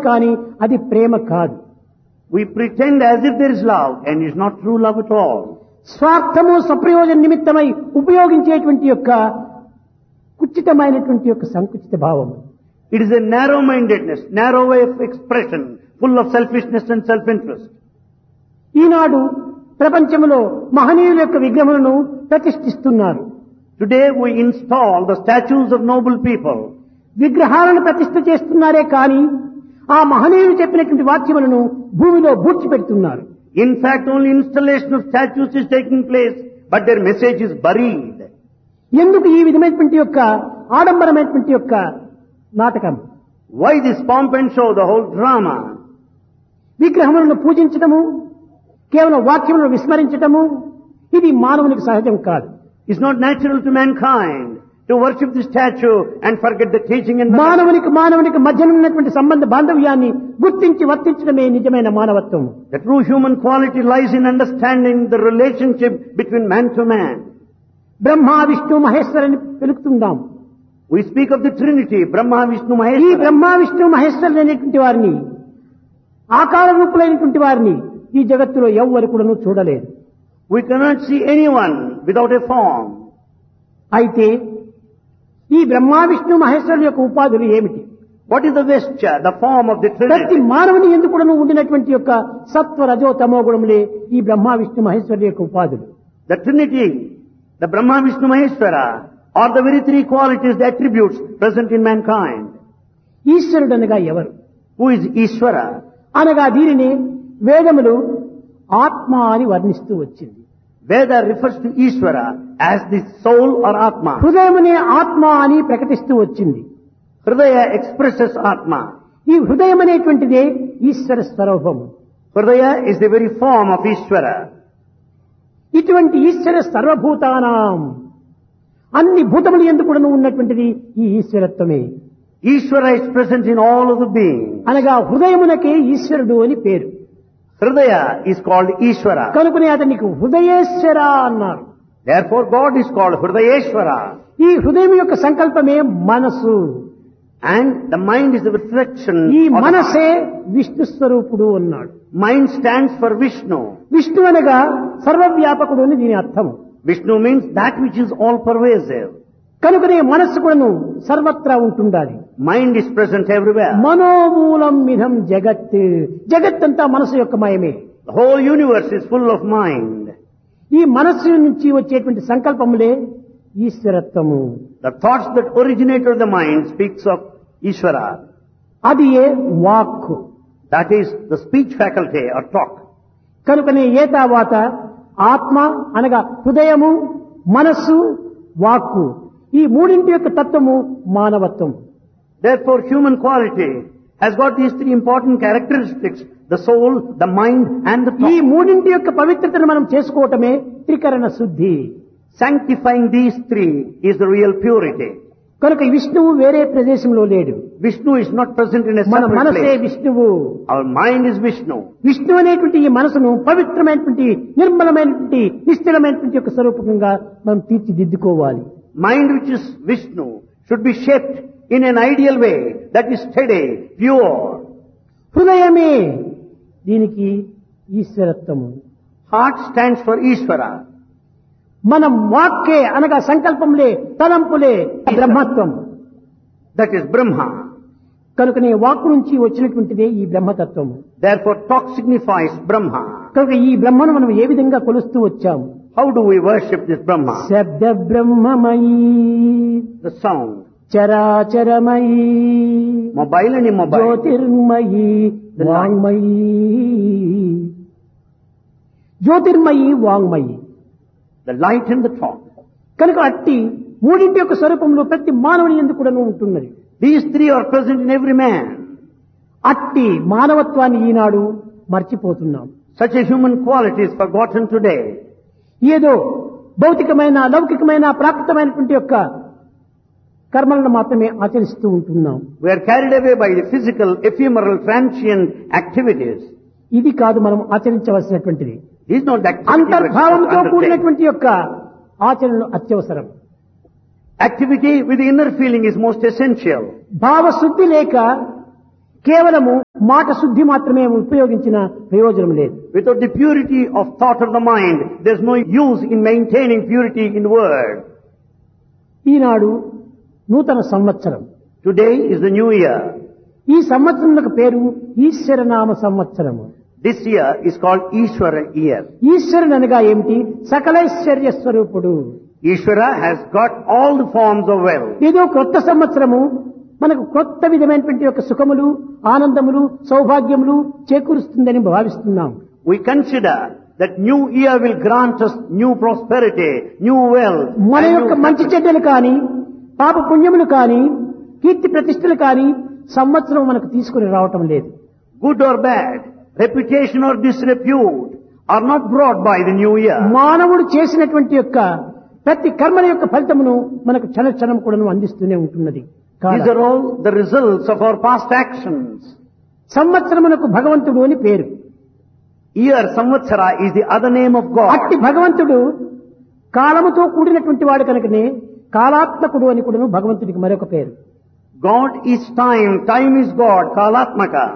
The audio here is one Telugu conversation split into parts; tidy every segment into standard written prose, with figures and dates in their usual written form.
కానీ అది ప్రేమ కాదు. We pretend as if there is love and it's not true love at all. స్వార్థము స్వప్రయోజన నిమిత్తమై ఉపయోగించేటువంటి యొక్క కుచితమైనటువంటి యొక్క సంకుచిత భావము. It is a narrow-mindedness, narrow way of expression, full of selfishness and self-interest. ఈనాడు ప్రపంచంలో మహనీయుల యొక్క విగ్రహములను ప్రతిష్ఠిస్తున్నారు. Today we install the statues of noble people. విగ్రహాలను ప్రతిష్ఠ చేస్తున్నారే కానీ ఆ మహనీయులు చెప్పినటువంటి వాక్యములను భూమిలో పూడ్చిపెడుతున్నారు. In fact, only installation of statues is taking place, but their message is buried. ఎందుకు ఈ విధమైనటువంటి యొక్క ఆడంబరమైనటువంటి యొక్క నాటకం? Why this pomp and show, the whole drama? విగ్రహములను పూజించటము, కేవలం వాక్యములను విస్మరించటము, ఇది మానవునికి సహజం కాదు. It's not natural to mankind to worship the statue and forget the teaching and మానవునికి మధ్య ఉన్నటువంటి సంబంధ బాంధవ్యాన్ని గుర్తించి వర్తించడమే నిజమైన మానవత్వం. The true human quality lies in understanding the relationship between man to man. Brahma Vishnu మహేశ్వరుని పిలుపుతుందాం. We speak of the Trinity, Brahma, Vishnu, ఈ Maheshwara. బ్రహ్మ విష్ణు మహేశ్వరులు అనేటువంటి వారిని, ఆకార రూపులైనటువంటి వారిని ఈ జగత్తులో ఎవ్వరు కూడా చూడలేదు. We cannot see anyone without a form. అయితే ఈ బ్రహ్మ విష్ణు మహేశ్వరుల యొక్క ఉపాధులు ఏమిటి? What is the vesture, the form of the ప్రతి Trinity? మానవుని ఎందుకు కూడా ఉండినటువంటి యొక్క సత్వ రజో తమో గుణములే ఈ బ్రహ్మ విష్ణు మహేశ్వరుల యొక్క ఉపాధులు. The Trinity, the Brahma, Vishnu, Maheshwara are the very three qualities, the attributes present in mankind. ఈశ్వరుడు అనగా ఎవరు? Who is Ishvara? అనగా దీనిని వేదములు ఆత్మ అని వర్ణిస్తూ వచ్చింది. Veda refers to Ishvara as the soul or Atma. హృదయమునే ఆత్మ అని ప్రకటిస్తూ వచ్చింది. Hridaya expresses Atma. ఈ హృదయం అనేటువంటిదే ఈశ్వర స్వరూపము. Hridaya is the very form of Ishvara. ఇటువంటి ఈశ్వర సర్వభూతానాం, అన్ని భూతములు ఎందుకు కూడా ఉన్నటువంటిది ఈ ఈశ్వరత్వమే. Ishvara is present in all of the beings. అనగా హృదయమునకే ఈశ్వరుడు అని పేరు. Hridaya is called Ishvara. కనుకనే అతనికి హృదయేశ్వర అన్నారు. Therefore God is called Hridayeshvara. ఈ హృదయం యొక్క సంకల్పమే మనసు. And the mind is the reflection ఈ of the మనసే విష్ణు స్వరూపుడు అన్నాడు. mind stands for Vishnu. Vishnu అనగా సర్వవ్యాపకుడు అని దీని అర్థం. Vishnu means that which is all pervasive. కనుకనే మనస్సు కూడాను సర్వత్రా ఉంటుండాలి. Mind is present everywhere. మనోమూలం మిథం జగత్, జగత్తంతా మనసు యొక్క మయమే. The whole universe is full of mind. ఈ మనస్సు నుంచి వచ్చేటువంటి సంకల్పములే ఈశ్వరత్వము. The thoughts that originate of the mind speaks of Ishvara. అది ఏ వాక్కు. That is the speech faculty or talk. కనుకనే ఏతావాత ఆత్మ అనగా హృదయము, మనస్సు, వాక్కు, ఈ మూడింటి యొక్క తత్వము మానవత్వం. Therefore human quality has got these three important characteristics, the soul, the mind and the ఈ thought. మూడింటి యొక్క పవిత్రతను మనం చేసుకోవటమే త్రికరణ శుద్ధి. Sanctifying these three is the real purity. కనుక విష్ణువు వేరే ప్రదేశంలో లేడు. Vishnu is not present in a మన separate మనసే place. విష్ణువు. Our mind is Vishnu. Vishnu అనేటువంటి ఈ మనసును పవిత్రమైనటువంటి నిర్మలమైనటువంటి నిశ్చలమైనటువంటి యొక్క స్వరూపంగా మనం తీర్చిదిద్దుకోవాలి. Mind which is Vishnu should be shaped in an ideal way that is steady, pure. హృదయమే దీనికి ఈశ్వరత్వము. Heart stands for Ishvara. మనం వాక్కే అనగా సంకల్పంలే, తలంపులే బ్రహ్మత్వం. That is Brahma. కనుకనే వాక్కు నుంచి వచ్చినటువంటిదే ఈ బ్రహ్మతత్వము. Therefore talk signifies Brahma. కనుక ఈ బ్రహ్మను మనం ఏ విధంగా కొలుస్తూ వచ్చాము? How do we worship this Brahma? శబ్ద బ్రహ్మమయీ, The sound. చరాచరమయీ, Mobile and immobile. Jyothirmayi, The light. వాంగ్మయీ. Jyothirmayi, వాంగ్మయీ. The light and the thought. కనుక అట్టి మూడింటి యొక్క స్వరూపంలో ప్రతి మానవుని ఎందుకు కూడా ఉంటున్నది. These three are present in every man. అట్టి మానవత్వాన్ని ఈనాడు మర్చిపోతున్నాం. Such a human quality is forgotten today. ఏదో భౌతికమైన లౌకికమైన ప్రాప్తమైనటువంటి యొక్క కర్మలను మాత్రమే ఆచరిస్తూ ఉంటున్నాం. We are carried away by the physical, ephemeral, transient activities. ఇది కాదు మనం ఆచరించవలసినటువంటిది. This is not the activity we are supposed to అంతర్భావంతో undertake. కూడినటువంటి యొక్క ఆచరణలు అత్యవసరం. Activity with the inner feeling is most essential. భావశుద్ధి లేక కేవలము మాట శుద్ధి మాత్రమే ఉపయోగించిన ప్రయోజనం లేదు. Without the purity of thought of the mind, there's no use in maintaining purity in word. ఈనాడు నూతన సంవత్సరం. Today is the new year. ఈ సంవత్సరంకు పేరు ఈశ్వరనామ సంవత్సరము. This year is called Ishvara year. ఈశ్వరుడు అనగా ఏమిటి? సకలైశ్వర్య స్వరూపుడు. Ishvara has got all the forms of wealth. ఏదో కొత్త సంవత్సరము మనకు కొత్త విధమైనటువంటి యొక్క సుఖములు, ఆనందములు, సౌభాగ్యములు చేకూరుస్తుందని భావిస్తున్నాం. We consider that new year will grant us new prosperity, new wealth. మన and యొక్క new మంచి success. చెడ్డలు కానీ, పాప పుణ్యములు కానీ, కీర్తి ప్రతిష్టలు కానీ సంవత్సరం మనకు తీసుకుని రావటం లేదు. Good or bad, reputation or disrepute are not brought by the new year. మానవుడు చేసినటువంటి యొక్క ప్రతి కర్మల యొక్క ఫలితమును మనకు క్షణ క్షణం కూడా అందిస్తూనే ఉంటున్నది. These are all the results of our past actions. సంవత్సరమునకు భగవంతుడు అని పేరు. Year, Samvatsara, is the other name of God. అట్టి భగవంతుడు కాలముతో కూడినటువంటి వాడు కనుకనే కాలాత్మకుడు అని కూడా భగవంతుడికి మరొక పేరు. God is time, time is God, Kalatmaka.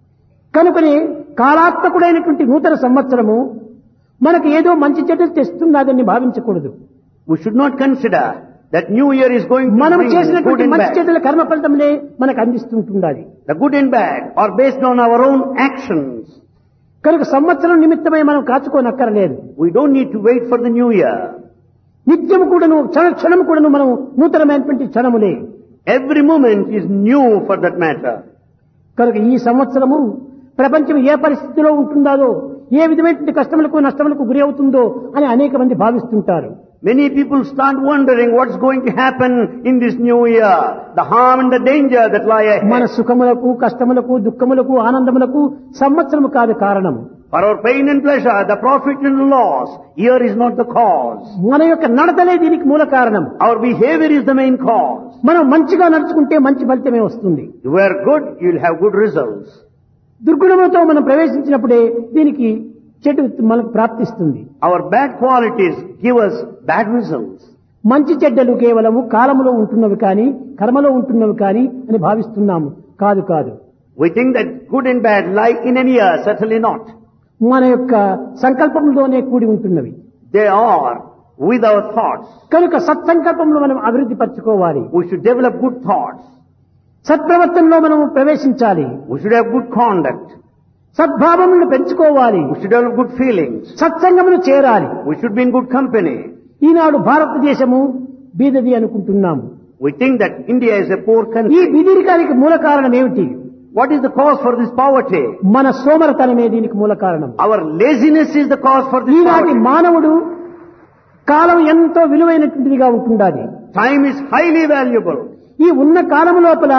కనుకనే కాలాత్మకుడైనటువంటి నూతన సంవత్సరము మనకు ఏదో మంచి చెడ్డలు తెస్తున్నదని భావించకూడదు. We should not consider that new year is going to మనం bring good చేసినటువంటి and మంచి bad. చెడ్డల కర్మ ఫలితములే మనకు అందిస్తుంటుండాలి. The good and bad are based on our own actions. కనుక సంవత్సరం నిమిత్తమై మనం కాచుకోనక్కరలేదు. We don't need to wait for the new year. నిత్యము కూడాను క్షణ క్షణం కూడాను మనం నూతనమైనటువంటి క్షణములే. Every moment is new for that matter. కనుక ఈ సంవత్సరము ప్రపంచం ఏ పరిస్థితిలో ఉంటుందో, ఏ విధమైనటువంటి కష్టములకు నష్టములకు గురి అవుతుందో అని అనేక మంది భావిస్తుంటారు. Many people start wondering what's going to happen in this new year, the harm and the danger that lie మన ahead. సుఖములకు, కష్టములకు, దుఃఖములకు, ఆనందములకు సంవత్సరము కాదు కారణం. For our pain and pleasure, the profit and loss, year is not the cause. మన యొక్క నడతలే దీనికి మూల కారణం. Our behavior is the main cause. మనం మంచిగా నడుచుకుంటే మంచి ఫలితమే వస్తుంది. If you are good, you'll have good results. దుర్గుణములతో మనం ప్రవేశించినప్పుడే దీనికి చెడు మనకు ప్రాప్తిస్తుంది. Our bad qualities give us bad results. మంచి చెడ్డలు కేవలము కాలములో ఉంటున్నవి కానీ, కర్మలో ఉంటున్నవి కానీ అని భావిస్తున్నాము. కాదు కాదు. We think that good and bad lie in an year, certainly not. మన యొక్క సంకల్పంలోనే కూడి ఉంటున్నవి. They are with our thoughts. కనుక సత్సంకల్పంలో మనం అభివృద్ధి పరచుకోవాలి. We should develop good thoughts. సత్ప్రవర్తనలో మనం ప్రవేశించాలి. We should have good conduct. సద్భావములను పెంచుకోవాలి. We should develop good feelings. సత్సంగమును చేరాలి. We should be in good company. ఈనాడు భారతదేశము బీదది అనుకుంటున్నాము. We think that India is a poor ఈ country. బీదరికానికి మూల కారణం ఏమిటి? What is the cause for this poverty? మన సోమరతనమే దీనికి మూల కారణం. Our laziness is the cause for this ఈనాటి poverty. మానవుడు కాలం ఎంతో విలువైనటువంటిదిగా ఉంటుండాలి. Time is highly valuable. ఈ ఉన్న కాలము లోపల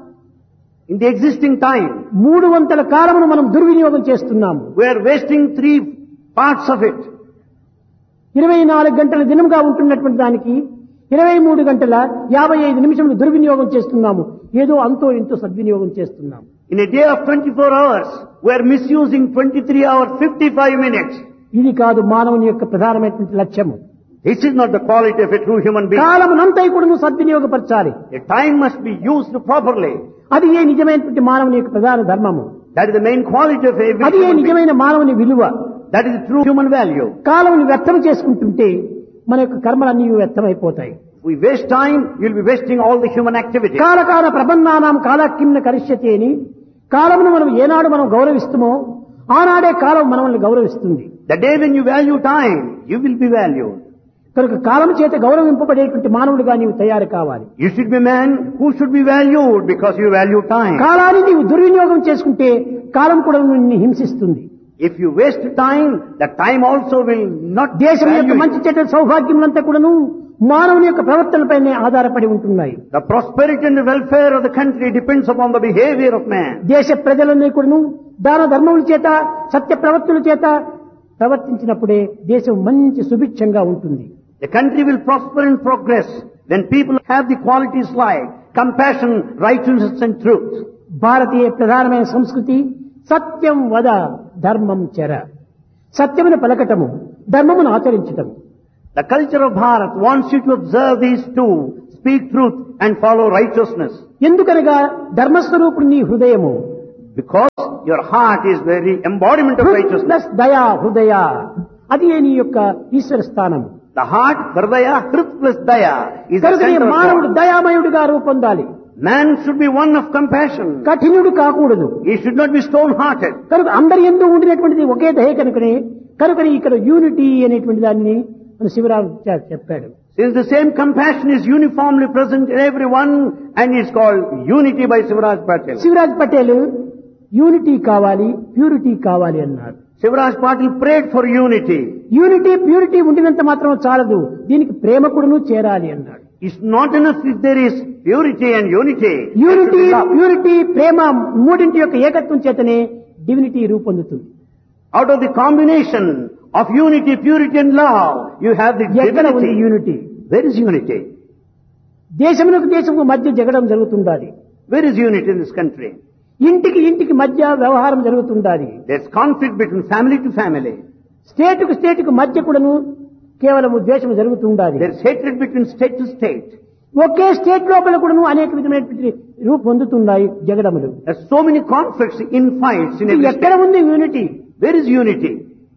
In the existing time, 300 కాలమును మనం దుర్వినియోగం చేస్తున్నాము. we are wasting 3 parts of it. 24 గంటల దినంగా ఉంటున్నటువంటి దానికి 23 గంటల 55 నిమిషములు దుర్వినియోగం చేస్తున్నాము. ఏదో అంతో ఇంతో సద్వినియోగం చేస్తున్నాము. In a day of 24 hours, we are misusing 23 hours, 55 minutes. ఇది కాదు మానవుని యొక్క ప్రధానమైనటువంటి లక్ష్యము. This is not the quality of a true human being. కాలమునంతా కూడా సద్వినియోగపరచాలి. The time must be used properly. అది ఏ నిజమైనటువంటి మానవుని యొక్క ప్రధాన ధర్మము. That is the main quality of every అది ఏ human being. నిజమైన మానవుని విలువ. That is the true human value. కాలముని వ్యర్థం చేసుకుంటుంటే మన యొక్క కర్మలన్నీ వ్యర్థమైపోతాయి. If we waste time, you'll be wasting all the human activity. కాలకాల ప్రబంధానాం కాలకిమ్న కరిష్యతే అని కాలమును మనం ఏనాడు మనం గౌరవిస్తామో ఆనాడే కాలం మనల్ని గౌరవిస్తుంది. The day when you value time, you will be valued. కనుక కాలం చేత గౌరవింపబడేటువంటి మానవుడిగా నీవు తయారు కావాలి. You should be a man who should be valued because you value time. కాలాన్ని నీవు దుర్వినియోగం చేసుకుంటే కాలం కూడా నిన్ను హింసిస్తుంది. If you waste time, the time also will not దేశం యొక్క value మంచి you. చెడ్డ సౌభాగ్యములంతా కూడాను మానవుని యొక్క ప్రవర్తనపైనే ఆధారపడి ఉంటున్నాయి. The prosperity and the welfare of the country depends upon the behavior of man. దేశ ప్రజలన్నీ కూడాను దాన ధర్మముల చేత సత్య ప్రవర్తనల చేత ప్రవర్తించినప్పుడే దేశం మంచి సుభిక్షంగా ఉంటుంది. The country will prosper and progress when people have the qualities like compassion, righteousness and truth. భారతీయ ప్రధానమైన సంస్కృతి సత్యం వద ధర్మం చెర. సత్యమును పలకటము, ధర్మమును ఆచరించటము. The culture of Bharat wants you to observe these two, speak truth and follow righteousness. ఎందుకనగా ధర్మస్వరూపుడు నీ హృదయము. Because your heart is very embodiment of righteousness. Plus దయా హృదయ, అది నీ యొక్క ఈశ్వర స్థానం. The heart, Hridaya, Hrit plus Daya is the కనుక center of మానవుడు God. దయామయుడుగా రూపొందాలి. Man should be one of compassion. కఠినుడు కాకూడదు. He should not be stone-hearted. కనుక అందరి యందు ఉండినటువంటిది ఒకే దయ కనుకనే ఇక్కడ యూనిటీ అనేటువంటి దాన్ని మన శివరామ్ చెప్పాడు. Since the same compassion is uniformly present in everyone and is called unity by Shivraj Patel. Shivraj Patel unity కావాలి, ప్యూరిటీ కావాలి అన్నాడు. Shivraj Patel prayed for unity. Unity purity ఉండినంత మాత్రం చాలదు, దీనికి ప్రేమ కూడాను చేరాలి అన్నాడు. It's not enough if there is purity and unity. Unity, purity, ప్రేమ మూడింటి యొక్క ఏకత్వం చేతనే divinity రూపొందుతుంది. Out of the combination of unity, purity and love, you have the ఎక్కడ ఉంది divinity. Unity? Where is unity? దేశమునకు దేశము మధ్య జగడం జరుగుతుండాలి. Where is unity in this country? ఇంటికి మధ్య వ్యవహారం జరుగుతుండాలి. There's conflict between family to family. స్టేటుకు మధ్య కూడాను కేవలం ద్వేషం జరుగుతుండాలి. There's hatred between state to state. Okay state లోపల కూడాను అనేక విధమైనటువంటి రూపు పొందుతున్నాయి జగడములు. There's so many conflicts, infights in every ఎక్కడ state. ఉంది unity? Where is unity?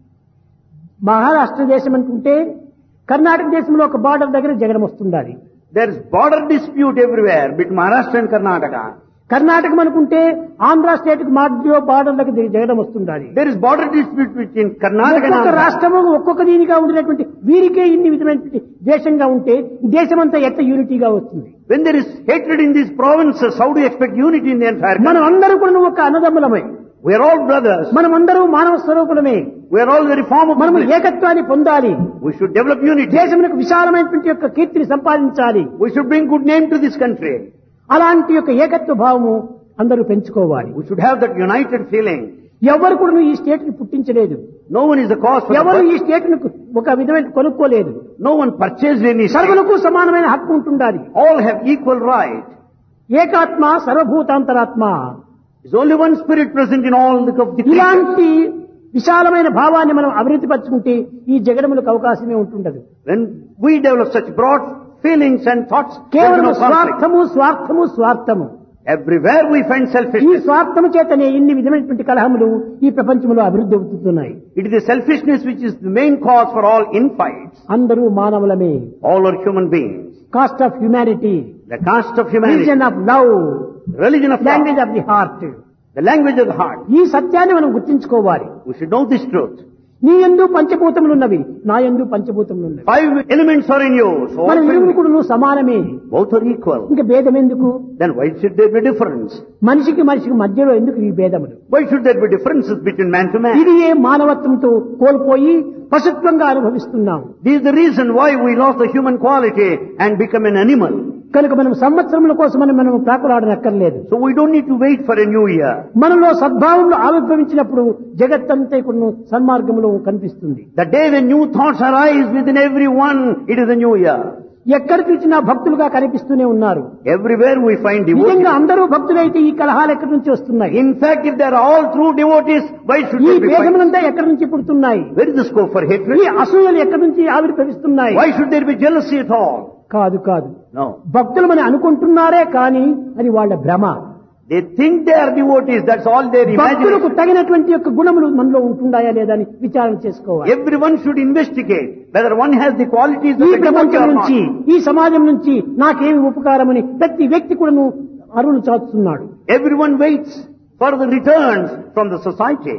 Maharashtra దేశం అనుకుంటే కర్ణాటక దేశంలో ఒక బార్డర్ దగ్గర జగడం వస్తుండాలి. There's border dispute everywhere between Maharashtra and Karnataka. కర్ణాటకం అనుకుంటే ఆంధ్ర స్టేట్ కు మధ్య బార్డర్ దగ్గర జగడం వస్తుండాలి. There is border dispute between Karnataka and ఒక్కొక్క Andhra. రాష్ట్రము ఒక్కొక్క దీనిగా ఉండినటువంటి వీరికే ఇన్ని విధమైనటువంటి ద్వేషంగా ఉంటే దేశమంతా ఎట్లా యూనిటీగా వస్తుంది? When there is hatred in these provinces, how do you expect unity in the entire మనం country? అందరూ కూడా ఒక అన్నదమ్ములమే, We are all brothers. మనం అందరూ మానవ స్వరూపులమే. We are all very form of మనము people. ఏకత్వాన్ని పొందాలి. We should develop unity. దేశమునకు విశాలమైనటువంటి యొక్క కీర్తిని సంపాదించాలి. We should bring good name to this country. అలాంటి యొక్క ఏకత్వ భావము అందరూ పెంచుకోవాలి. We should have that united feeling. ఎవరు కూడా ఈ స్టేట్ ని పుట్టించలేదు. No one is the cause for ఎవరు the ఈ స్టేట్ ను ఒక విధమైన కొనుక్కోలేదు. No one purchased any state. సర్వులకు సమానమైన హక్కు ఉంటుండాలి. All have equal right. ఏకాత్మ సర్వభూతాంతరాత్మ. There's only one spirit present in all the creatures. ఇలాంటి విశాలమైన భావాన్ని మనం అభివృద్ధి పరుచుకుంటే ఈ జగడములకు అవకాశమే ఉంటుండదు. When we develop such broad feelings and thoughts, there is కేవలం no conflict. స్వార్థము. Everywhere we find ఈ selfishness. స్వార్థము చేతనే ఇన్ని విధమైనటువంటి కలహములు ఈ ప్రపంచంలో అభివృద్ధి అవుతున్నాయి. It is the selfishness which is the main cause for all infights. అందరూ మానవులమే. All are human beings. Cost of humanity, The caste of humanity, religion of love, religion of love, language of the heart. the language of the heart. ఈ సత్యాన్ని మనం గుర్తించుకోవాలి. We should know this truth. నీ యందు పంచభూతములున్నవి, నా యందు పంచభూతములున్నవి. 5 elements are in you. So all మన five- ఇరువురు కూడా సమానమే. both are equal. ఇంకా భేదం ఎందుకు? Then why should there be difference? మనిషికి మధ్యలో ఎందుకు ఈ భేదములు? Why should there be differences between man to man? ఇది ఏ మానవత్వంతో కోల్పోయి పశుత్వంగా అనుభవిస్తున్నాం. This is the reason why we lost the human quality and become an animal. కనుక మనం సంవత్సరముల కోసమని మనం ప్రాకులాడనక్కర్లేదు. So we don't need to wait for a new year. మనలో సద్భావంలో ఆవిర్భవించినప్పుడు జగత్తంతా ఇప్పుడు సన్మార్గంలో కనిపిస్తుంది. The day when new thoughts arise within everyone, it is a new year. ఎక్కడ చూసినా భక్తులుగా కనిపిస్తూనే ఉన్నారు. Everywhere we find నిజంగా devotees. అందరూ భక్తులైతే ఈ కలహాలు ఎక్కడి నుంచి వస్తున్నాయి? In fact, if they are all true devotees, why should ఈ there be fights? భేదములంతా ఎక్కడి నుంచి పుడుతున్నాయి? Where is the scope for ఈ hatred? అసూయలు ఎక్కడి నుంచి ఆవిర్భవిస్తున్నాయి? Why should there be jealousy at all? కాదు. No. భక్తులమని అనుకుంటున్నారే కానీ అది వాళ్ళ భ్రమ. They think they are devotees, that's all their భక్తులకు imagination. తగినటువంటి యొక్క గుణములు మనలో ఉంటున్నాయా లేదా అని విచారణ చేసుకోవాలి. Everyone should investigate whether one has the qualities ఈ of a devotee ప్రపంచం or not. నుంచి, ఈ సమాజం నుంచి నాకేమి ఉపకారమని ప్రతి వ్యక్తి కూడాను అరులు చాచుతున్నాడు. Everyone waits for the returns from the society.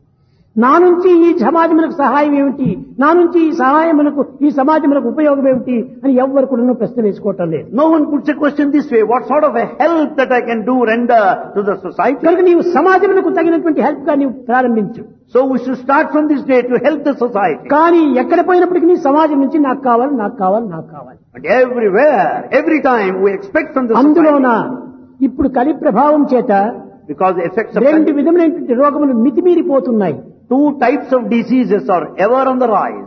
నా నుంచి ఈ సమాజములకు సహాయం ఏమిటి, నా నుంచి ఈ సహాయములకు ఈ సమాజములకు ఉపయోగం ఏమిటి అని ఎవ్వరు కూడా ప్రశ్న వేసుకోవటం లేదు. No one puts a question this way, what sort of a help that I can do render to the society? కనుక నీవు సమాజములకు తగినటువంటి హెల్ప్ గా నీవు ప్రారంభించు. So we should start from this day to help the society. కానీ ఎక్కడ పోయినప్పటికీ నీ సమాజం నుంచి నాకు కావాలి. But everywhere, every time we expect from the అందులోన society, ఇప్పుడు కలి ప్రభావం చేత because the effects of 2 విధములైనటువంటి రోగములు మితిమీరిపోతున్నాయి. 2 types of diseases are ever on the rise.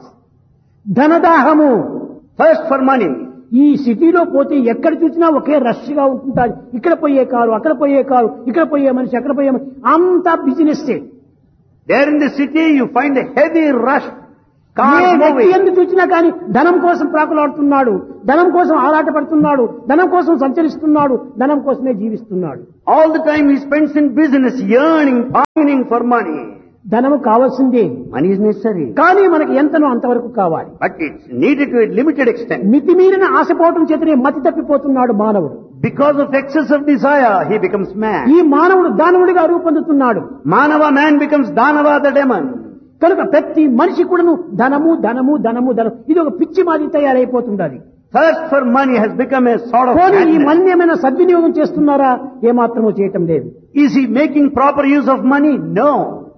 ధనదాహము. First for money. ఈ సిటీలో పోతే ఎక్కడ చూసినా ఒకే రష్ గా ఉంటుంటారు. ఇక్కడ పోయే కారు, అక్కడ పోయే కారు, ఇక్కడ పోయే మనిషి, అక్కడ పోయే మనిషి, అంతా business. There in the city you find a heavy rush Cars వ్యక్తి moving. ఎందుకు చూసినా కానీ ధనం కోసం ప్రాకులాడుతున్నాడు, ధనం కోసం ఆరాటపడుతున్నాడు, ధనం కోసం సంచరిస్తున్నాడు, ధనం కోసమే జీవిస్తున్నాడు. All the time he spends in business, yearning, pining for money. ధనము కావాల్సిందే, Money is necessary. కానీ మనకి ఎంతనో అంతవరకు కావాలి. But it's needed to a limited extent. మితిమీరిన ఆశపోవటం చేతనే మతి తప్పిపోతున్నాడు మానవుడు. Because of excess of desire, he becomes mad. ఈ మానవుడు దానవుడిగా రూపొందుతున్నాడు. Manava man becomes Danava the demon. కనుక ప్రతి మనిషి కూడాను ధనము ధనము ధనము ధనం ఇది ఒక పిచ్చి మాది తయారైపోతుండాలి. Thirst for money has become a sort of పోనీ ఈ madness. మనీ ఏమైనా సద్వినియోగం చేస్తున్నారా? ఏమాత్రమూ చేయటం లేదు. Is he making proper use of money? No.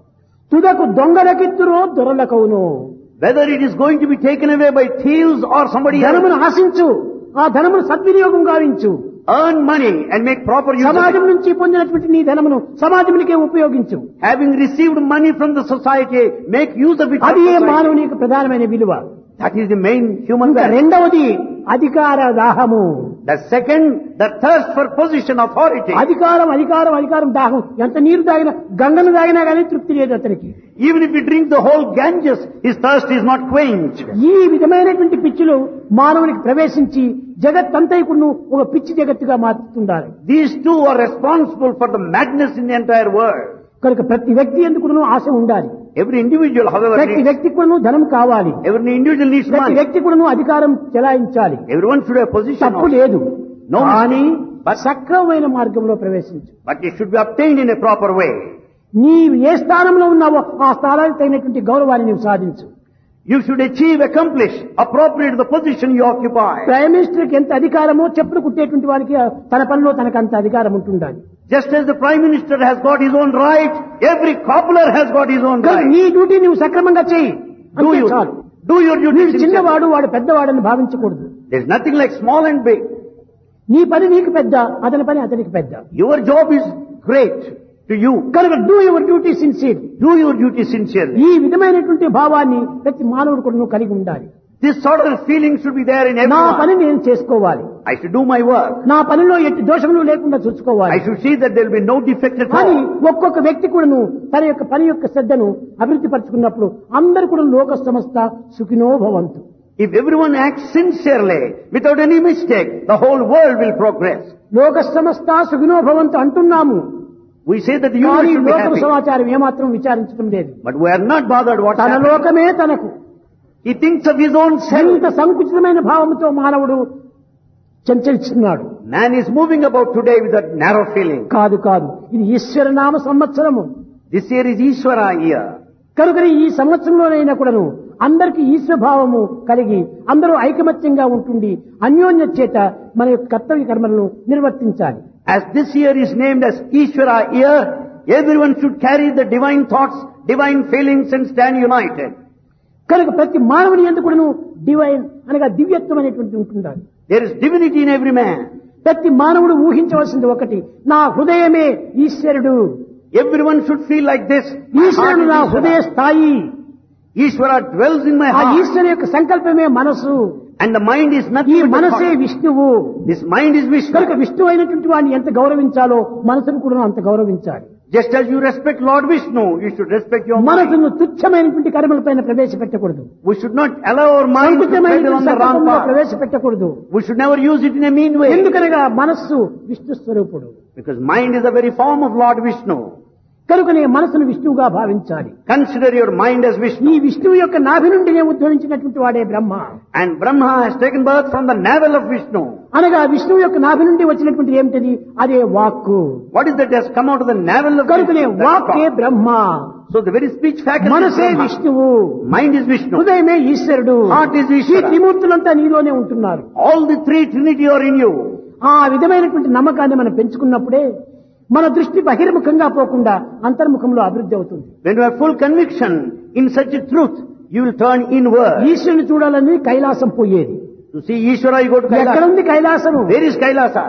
తుదకు దొంగలకెత్తురో దొరలకవును. Whether it is going to be taken away by thieves or somebody else, ధనమును ఆశించు, ఆ ధనమును సద్వినియోగం గావించు. earn money and make proper use of సమాజం it. నుంచి పొందినటువంటి నీ ధనమును సమాజానికే ఉపయోగించు. Having received money from the society, make use of it. for అది ఏ society. మానవుని యొక్క ప్రధానమైన విలువ. That is the main human ఇంకా value. రెండవది అధికార దాహము. The second, the thirst for position, authority. అధికారం అధికారం అధికారం దాహం. ఎంత నీరు తాగినా గంగను తాగినా కానీ తృప్తి లేదు అతనికి. Even if he drinks the whole Ganges, his thirst is not quenched. ఈ విధమైనటువంటి పిచ్చిలు మానవునికి ప్రవేశించి జగత్తంతైకును ఒక పిచ్చి జగత్తుగా మార్చుతుండాలి. These two are responsible for the madness in the entire world. కనుక ప్రతి వ్యక్తి ఎందుకును ఆశ ఉండాలి. Every individual, however, ప్రతి needs, వ్యక్తి కూడాను ధనం కావాలి. every individual needs ప్రతి money. వ్యక్తి కూడాను అధికారం చెలాయించాలి. Everyone should have position తప్పు also. లేదు. No కానీ mistake. But, సక్రమమైన మార్గంలో ప్రవేశించు. but it should be obtained in a proper way. నీవు ఏ స్థానంలో ఉన్నావో ఆ స్థానానికి తగినటువంటి గౌరవాన్ని నీవు సాధించు. You should achieve, accomplish, appropriate to the position you occupy. Prime మినిస్టర్కి ఎంత అధికారమో చెప్పులు కుట్టేటువంటి వారికి తన పనిలో తనకు అంత అధికారం ఉంటుండాలి. Just as the Prime Minister has got his own right, every cobbler has got his own కనుక right. నీ డ్యూటీ నువ్వు సక్రమంగా చేయి. Do అంతే you, చాలు. do your duty నీవు sincerely. చిన్నవాడు వాడు పెద్దవాడని భావించకూడదు. There's nothing like small and big. నీ పని నీకు పెద్ద, అతని పని అతనికి పెద్ద. Your job is great to you. కనుక do your duty sincere. Do your duty sincerely. ఈ విధమైనటువంటి భావాన్ని ప్రతి మానవుడు కూడా నువ్వు కలిగి ఉండాలి. This sort of feeling should be there in నా పని everyone. నేను చేసుకోవాలి. I should do my work. నా పనిలో ఎట్టి దోషములు లేకుండా చూసుకోవాలి. I should see that there will be no defect at కానీ all. ఒక్కొక్క వ్యక్తి కూడాను తన యొక్క పని యొక్క శ్రద్ధను అభివృద్ధి పరుచుకున్నప్పుడు అందరు కూడా లోక సమస్త సుఖినో భవంతు. If everyone acts sincerely, without any mistake, the whole world will progress. లోక సమస్త సుఖినో భవంతు అంటున్నాము. We say that the కానీ universe should be లోకం happy. సమాచారం ఏమాత్రం విచారించడం లేదు. But we are not bothered what's తన happening. లోకమే తనకు. He thinks of his own self. ఎంత సంకుచితమైన భావంతో మానవుడు చంచలిస్తున్నాడు. Man is moving about today with that narrow feeling. కాదు కాదు, ఇది ఈశ్వర నామ సంవత్సరము. This year is Ishvara year. కనుక ఈ సంవత్సరంలోనైనా కూడాను అందరికీ ఈశ్వర భావము కలిగి అందరూ ఐకమత్యంగా ఉంటుండి అన్యోన్య చేత మన యొక్క కర్తవ్య కర్మలను నిర్వర్తించాలి. As this year is named as Ishvara year, everyone should carry the divine thoughts, divine feelings and stand united. కనుక ప్రతి మానవుని యందు కూడాను డివైన్ అనగా దివ్యత్వం అనేటువంటి ఉంటుండాలి. There is divinity in every man. ప్రతి మానవుడు ఊహించవలసింది ఒకటి, నా హృదయమే ఈశ్వరుడు. Everyone should feel like this. My heart ఈశ్వరుడు is నా హృదయ Ishvara. స్థాయి. Ishvara dwells in my ఆ heart. ఈశ్వరు యొక్క సంకల్పమే మనసు. And the mind is ఈ nothing but the మనసే thought. విష్ణువు. This mind is కనుక Vishnu. విష్ణువు అయినటువంటి వాడిని ఎంత గౌరవించాలో మనసును కూడా అంత గౌరవించాలి. Just as you respect Lord Vishnu, you should respect your mind. మనసును తుచ్చమైనటువంటి కర్మలపైన ప్రవేశపెట్టకూడదు. We should not allow our mind to tread సంకుచితమైనటువంటి on the wrong సంకల్పంలో path. ప్రవేశపెట్టకూడదు. We should never use it in a mean way. ఎందుకనగా మనస్సు విష్ణు స్వరూపుడు. Because mind is the very form of Lord Vishnu. కనుకనే మనసును విష్ణువుగా భావించాలి. Consider your mind as ఈ Vishnu. విష్ణువు యొక్క నాభి నుండినే ఉద్భవించినటువంటి వాడే బ్రహ్మ. And Brahma has taken birth from the navel of Vishnu. అనగా విష్ణువు యొక్క నాభి నుండి వచ్చినటువంటి ఏమిటది? అదే వాక్కు. What is that has come out of the navel of కనుకనే Vishnu? That's వాక్కే God. Brahma. So the very speech faculty is మనసే Brahma. విష్ణువు. Mind is Vishnu. హృదయమే ఈశ్వరుడు. Heart is ఈ Ishvara. త్రిమూర్తులంతా నీలోనే ఉంటున్నారు. All the three Trinity are in you. ఆ విధమైనటువంటి నమ్మకాన్ని మనం పెంచుకున్నప్పుడే మన దృష్టి బహిర్ముఖంగా పోకుండా అంతర్ముఖంలో అభివృద్ధి అవుతుంది. When you have full conviction in such a truth, you will turn inward. ఈశ్వరుని చూడాలని కైలాసం పోయేది. To see Ishvara, you go to Kailasa. ఎక్కడుంది కైలాసము? Where is Kailasa?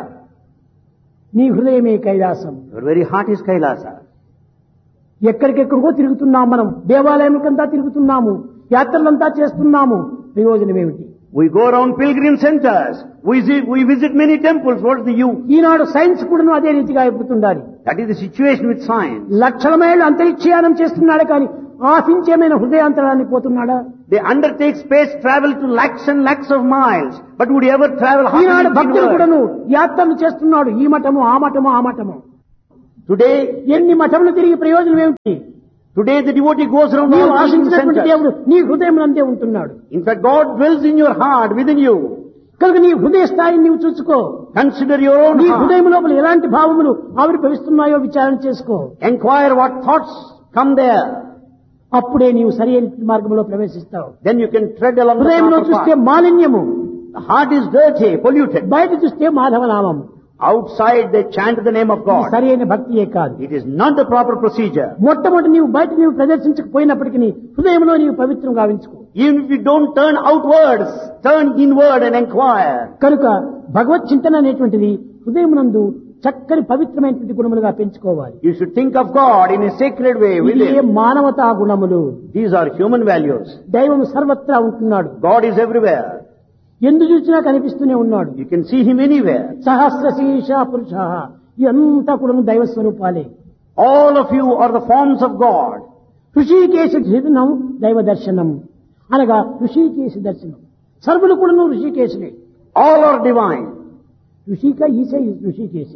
నీ హృదయమే Kailasam. Your very heart is Kailasa. ఎక్కడికెక్కడికో తిరుగుతున్నాం మనం, దేవాలయంకంతా తిరుగుతున్నాము, యాత్రలంతా చేస్తున్నాము, ప్రయోజనం ఏమిటి? We go around pilgrim centers. We visit many temples. What's the use? Eenadu science కూడాను అదే రీతిగా అయిపోతుండాలి. That is the situation with science. లక్షల మైళ్ళు అంతరిక్షయానం చేస్తున్నాడు కానీ ఆశించేమైన హృదయాంతరానికి పోతున్నాడా? They undertake space travel to lakhs and lakhs of miles. But would you ever travel ఈనాడు భక్తులు half కూడాను యాత్రలు చేస్తున్నాడు. ఈ మఠము ఆ మఠము ఆ మఠము. Today, ఎన్ని మఠములు తిరిగి ప్రయోజనం ఏమిటి? the devotee goes around నీవు all these ఆశించినటువంటి centers. దేవుడు నీ హృదయం అంతే ఉంటున్నాడు. In fact, God dwells in your heart, within you. కనుక నీ హృదయ స్థాయిని నీవు చూసుకో. Consider your own నీ heart. హృదయం లోపల ఎలాంటి భావములు ఆవిర్భవిస్తున్నాయో విచారణ చేసుకో. Enquire what thoughts come there. అప్పుడే నీవు సరైన మార్గంలో ప్రవేశిస్తావు. Then you can tread along the హృదయంలో proper చూస్తే path. మాలిన్యము, The heart is dirty, polluted. బయట చూస్తే మాధవనామం. Outside they chant the name of God. సరైన భక్తియే కాదు. It is not the proper procedure. మొట్టమొదటి నీవు బయట నీవు ప్రదర్శించకపోయినప్పటికీ హృదయంలో నీవు పవిత్రం గావించుకో. Even if you don't turn outwards, turn inward and enquire. కనుక భగవత్ చింతన అనేటువంటిది హృదయమునందు చక్కని పవిత్రమైనటువంటి గుణములుగా పెంచుకోవాలి. You should think of God in a sacred way ఇదే within. మానవతా గుణములు. These are human values. దైవం సర్వత్రా ఉంటున్నాడు. God is everywhere. ఎందు చూసినా కనిపిస్తూనే ఉన్నాడు. You can see Him anywhere. సహస్ర శీర్ష పురుష ఇదంతా కూడా దైవ స్వరూపాలే. All of you are the forms of God. Hrishikesha దర్శనం దైవ దర్శనం అనగా ఋషికేశ దర్శనం. సర్వులు కూడా ఋషికేశులే. All are divine. ఋషిక ఈశ ఋషికేశ.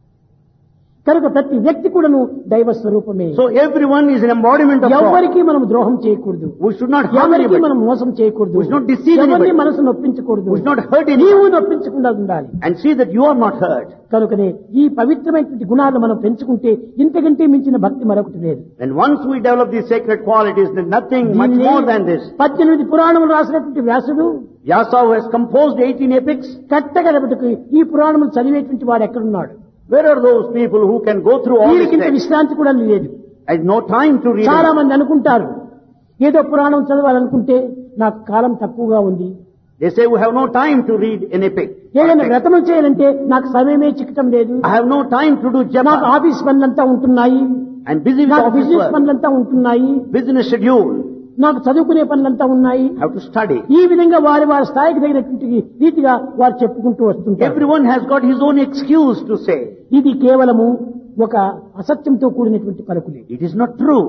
కనుక ప్రతి వ్యక్తి కూడాను దైవ స్వరూపమే. So everyone is an embodiment of God. ఎవరికి మనం ద్రోహం చేయకూడదు. We should not harm ఎవరికి anybody. మనం మోసం చేయకూడదు. We should not deceive ఎవరిని anybody. మనసు నొప్పించకూడదు. We should not hurt నీవు anyone. నొప్పించకుండా ఉండాలి. And see that you are not hurt. కనుకనే ఈ పవిత్రమైనటువంటి గుణాలను మనం పెంచుకుంటే ఇంతకంటే మించిన భక్తి మరొకటి లేదు. And once we develop these sacred qualities, there's nothing much more than this. 18 పురాణములు రాసినటువంటి వ్యాసుడు Vyasa, who has composed 18 epics, కట్టగలబట్టుకు ఈ పురాణములు చదివేటువంటి వాడు ఎక్కడున్నాడు? where are those people who can go through all these వీరికింత texts? విశ్రాంతి కూడా లేదు. I have no time to read చాలా it. మంది అనుకుంటారు ఏదో పురాణం చదవాలనుకుంటే నాకు కాలం తక్కువగా ఉంది. They say we have no time to read an epic. ఏదైనా వ్రతములు చేయాలంటే నాకు సమయమే చిక్కటం లేదు. I have no time to do నాకు japa. ఆఫీస్ పనులంతా ఉంటున్నాయి. I'm busy with నాకు office బిజినెస్ work, పనులంతా ఉంటున్నాయి. business schedule. నాకు చదువుకునే పనులంతా ఉన్నాయి. I have to study. ఈ విధంగా వారి వారి స్థాయికి తగినటువంటి రీతిగా వారు చెప్పుకుంటూ వస్తుంటారు. Everyone has got his own excuse to say. ఇది కేవలము ఒక అసత్యంతో కూడినటువంటి పలుకులే. It is not true.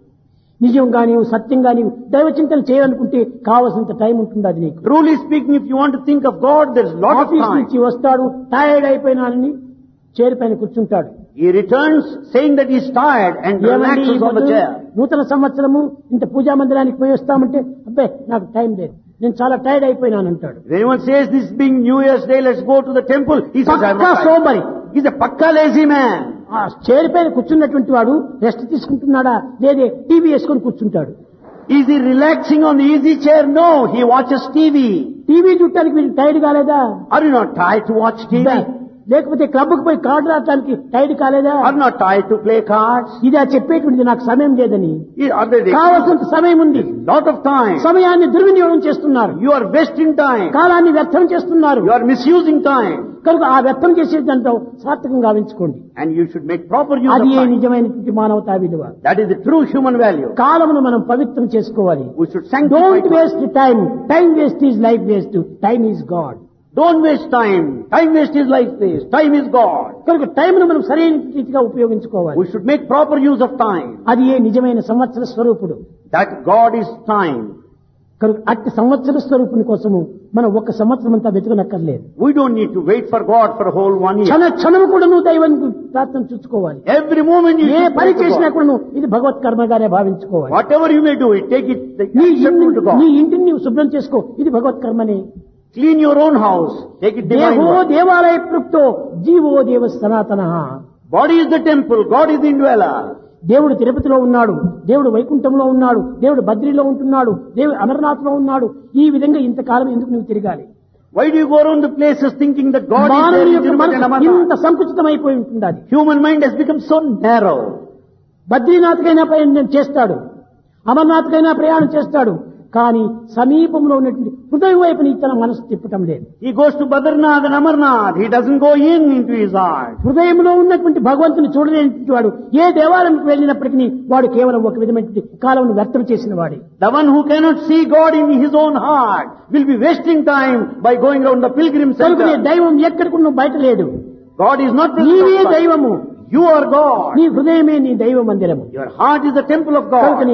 నిజంగా నీవు సత్యంగా నీవు దైవ చింతన చేయాలనుకుంటే కావలసినంత టైం ఉంటుంది అది నీకు. Truly speaking, if you want to think of God, there's lot of office time. నుంచి వస్తాడు, టైర్డ్ అయిపోయినానని చైర్ పైన కూర్చుంటాడు. He returns saying that he's tired and ఏమండి ఈ relaxes on the పొద్దు chair. నూతన సంవత్సరము ఇంత పూజా మందిరానికి పోయి వస్తామంటే అబ్బే నాకు టైం లేదు, నేను చాలా టైర్డ్ అయిపోయినాను అంటాడు. If anyone says this being New Year's Day, let's go to the temple, he says, I'm Pakka not tired. సోమరి. He's a pakka lazy man. ఆ చైర్ పైన కూర్చున్నటువంటి వాడు రెస్ట్ తీసుకుంటున్నాడా లేదే టీవీ వేసుకొని కూర్చుంటాడు. Is he relaxing on the easy chair? No, he watches TV. TV చూడటానికి వీళ్ళు టైర్డ్ కాలేదా? Are you not tired to watch TV? లేకపోతే క్లబ్కు పోయి కార్డు రావడానికి టైర్డ్ కాలేదా? Are you not tired to play cards? ఇది ఆ చెప్పేటువంటిది నాకు సమయం లేదని. Are they కావాల్సినంత సమయం ఉంది. lot of time? సమయాన్ని దుర్వినియోగం చేస్తున్నారు. You are wasting time. కాలాన్ని వ్యర్థం చేస్తున్నారు. You are misusing time. కనుక ఆ వ్యర్థం చేసేదంతా సార్థకంగా గావించుకోండి. And you should make proper use of అది time. నిజమైనటువంటి మానవతా విలువ. That is the true human value. కాలమును మనం పవిత్రం చేసుకోవాలి. We should sanctify don't time. Waste time. Time waste is life waste. Time is God. Don't waste time. Time waste is life waste. Time is God. కనుక టైంను మనం సరైన రీతిగా ఉపయోగించుకోవాలి. We should make proper use of time. అది నిజమైన సంవత్సర స్వరూపుడు. That God is time. కనుక అట్టి సంవత్సర స్వరూపుని కోసము మనం ఒక సంవత్సరం అంతా వెతకనక్కర్లేదు. We don't need to wait for God for a whole 1 year. క్షణము కూడా నువ్వు దైవానికి ప్రార్థన చూసుకోవాలి. Every moment you A should పని pray to చేసినా God. కూడా నువ్వు ఇది భగవత్ కర్మగానే భావించుకోవాలి. Whatever you may do, take it నీ acceptable to నీ God. ఇంటిని నీవు శుభ్రం చేసుకో, ఇది భగవత్ కర్మనే. Clean your own house. Take it divine. దేహో work. దేవాలయ పృక్తో జీవో దేవ సనాతన. Body is the temple. God is the indweller. దేవుడు తిరుపతిలో ఉన్నాడు, దేవుడు వైకుంఠంలో ఉన్నాడు, దేవుడు బద్రీలో ఉంటున్నాడు, దేవుడు అమర్నాథ్లో ఉన్నాడు. ఈ విధంగా ఇంతకాలం ఎందుకు నువ్వు తిరగాలి? Why do you go around the places thinking that God is there మానవుని in యొక్క Tirupati and మనసు ఇంత Amarnath? సంకుచితమైపోయి ఉంటుంది. అది Human mind has become so narrow. బద్రీనాథ్కైనా ప్రయాణం చేస్తాడు, అమర్నాథ్కైనా ప్రయాణం చేస్తాడు, కానీ సమీపంలో ఉన్నటువంటి హృదయం వైపుని తన మనసు తిప్పటం లేదు. He goes to Badranath and Amarnath. He doesn't go into his heart. హృదయంలో ఉన్నటువంటి భగవంతుని చూడలేనటువంటి వాడు ఏ దేవాలయంకి వెళ్ళినప్పటికీ వాడు కేవలం ఒక విధమైనటువంటి కాలం వ్యర్థం చేసిన వాడే. The one who cannot see God in his own heart will be wasting time by going around the pilgrim కనుకనే center. దైవం ఎక్కడికి బయట లేడు. God is not present నీవే outside. దైవము. You are God. నీ హృదయమే నీ దైవ మందిరము. Your heart is the temple of God. కనుకని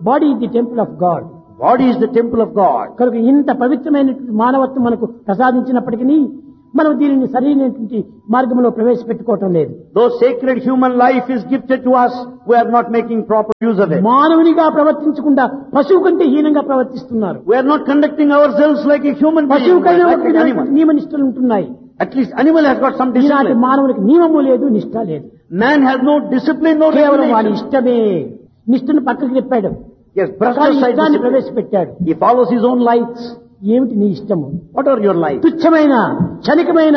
body is the temple of God. Body is the temple of God. కనుక ఇంత పవిత్రమైనటువంటి మానవత్వం మనకు ప్రసాదించినప్పటికీ మనం దీనిని సరైనటువంటి మార్గంలో ప్రవేశపెట్టుకోవటం లేదు. Though sacred human life is gifted to us, we are not making proper use of it. మానవునిగా ప్రవర్తించకుండా పశువు కంటే హీనంగా ప్రవర్తిస్తున్నారు. We are not conducting ourselves like a human being, పశువుకైనా like an animal. నియమ నిష్టలు ఉంటున్నాయి. At least animal has got some ఈనాటి discipline. మానవునికి నియమము లేదు, నిష్ట లేదు. Man has no discipline, no కేవలం వాడి regulation. ఇష్టమే. నిష్టను పక్కకి చెప్పాడు, Yes, brushed కానీ aside ఇష్టాన్ని discipline. ప్రవేశపెట్టాడు. He follows his own lights. ఏమిటి నీ ఇష్టము? What are your lights? తుచ్చమైన క్షణికమైన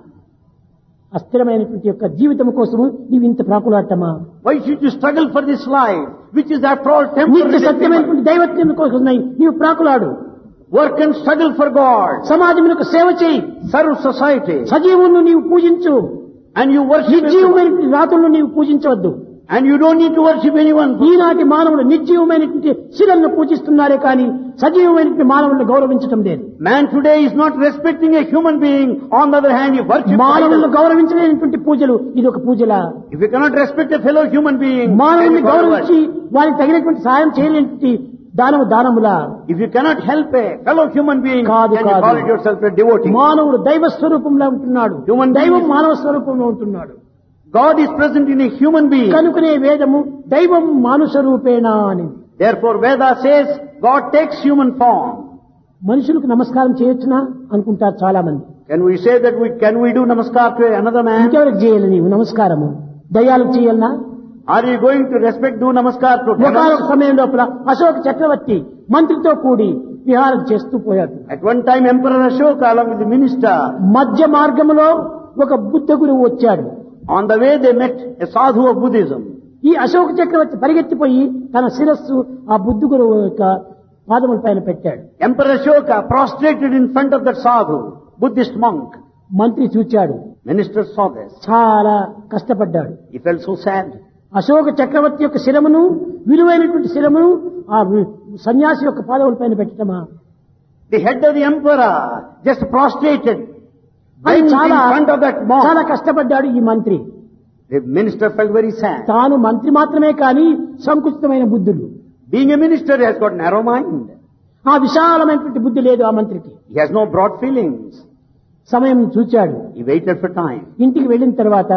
అస్థిరమైనటువంటి యొక్క జీవితం కోసము నీవు ఇంత ప్రాకులాటమా? Why should you struggle for this life, which is after all నిత్య temporary? సత్యమైనటువంటి దైవత్వం కోసం నీవు ప్రాకులాడు. Work and struggle for God. సమాజమునకు సేవ చేయి. Serve society. సజీవులను నీవు పూజించు. And you worship everyone. నిర్జీవమైనటువంటి రాతులను నీవు పూజించవద్దు. And you don't need to worship anyone. ఈనాటి మానవులు నిర్జీవమైనటువంటి శిలను పూజిస్తున్నారే కానీ సజీవమైనటువంటి మానవులను గౌరవించడం లేదు. Man today is not respecting a human being. On the other hand, he worships మానవులను idols. గౌరవించలేనటువంటి పూజలు ఇది ఒక పూజలా? If you cannot respect a fellow human being, మానవుని then you call it గౌరవించి worship. వారికి తగినటువంటి సాయం చేయలేనటువంటి దానములా? If you cannot help a fellow human being, కాదు, then you కాదు. call it yourself a devotee. మానవుడు దైవ స్వరూపంలో ఉంటున్నాడు. Human దైవం being- మానవ స్వరూపంలో ఉంటున్నాడు. God is present in a human being. కనుకనే వేదము దైవం మానుష రూపేణ అని. Therefore, Veda says God takes human form. మనుషులకు నమస్కారం చేయొచ్చునా అనుకుంటారు చాలా మంది. Can we say that can we do namaskar to another man? ఇంకెవరికి చేయాలి నీవు నమస్కారము? దయ్యాలకు చేయాలనా? Are you going to do namaskar to ఒకనొక devils? సమయం లోపల అశోక చక్రవర్తి మంత్రితో కూడి విహారం చేస్తూ పోయాడు. At one time, Emperor Ashoka, along with the minister, మధ్య మార్గంలో ఒక బుద్ధ గురువు వచ్చాడు. on the way they met a sadhu of Buddhism. ఈ అశోక చక్రవర్తి పరిగెత్తిపోయి తన శిరస్సు ఆ బుద్ధ గురువు యొక్క పాదముల పైన పెట్టాడు. Emperor Ashoka prostrated in front of that sadhu, Buddhist monk. మంత్రి చూచాడు, Minister saw this. చాలా కష్టపడ్డాడు. He felt so sad. Ashoka చక్రవర్తి యొక్క శిరమును, విలువైనటువంటి శిరమును ఆ సన్యాసి యొక్క పాదముల పైన పెట్టటమా? The head of the emperor just prostrated అని bent in చాలా front of that చాలా monk. కష్టపడ్డాడు ఈ మంత్రి. The minister felt very sad. తాను మంత్రి మాత్రమే కాని సంకుచితమైన బుద్ధులు. Being a minister, he has got narrow mind. ఆ విశాలమైనటువంటి బుద్ధి లేదు ఆ మంత్రికి. He has no broad feelings. సమయం చూచాడు. He waited for time. ఇంటికి వెళ్ళిన తర్వాత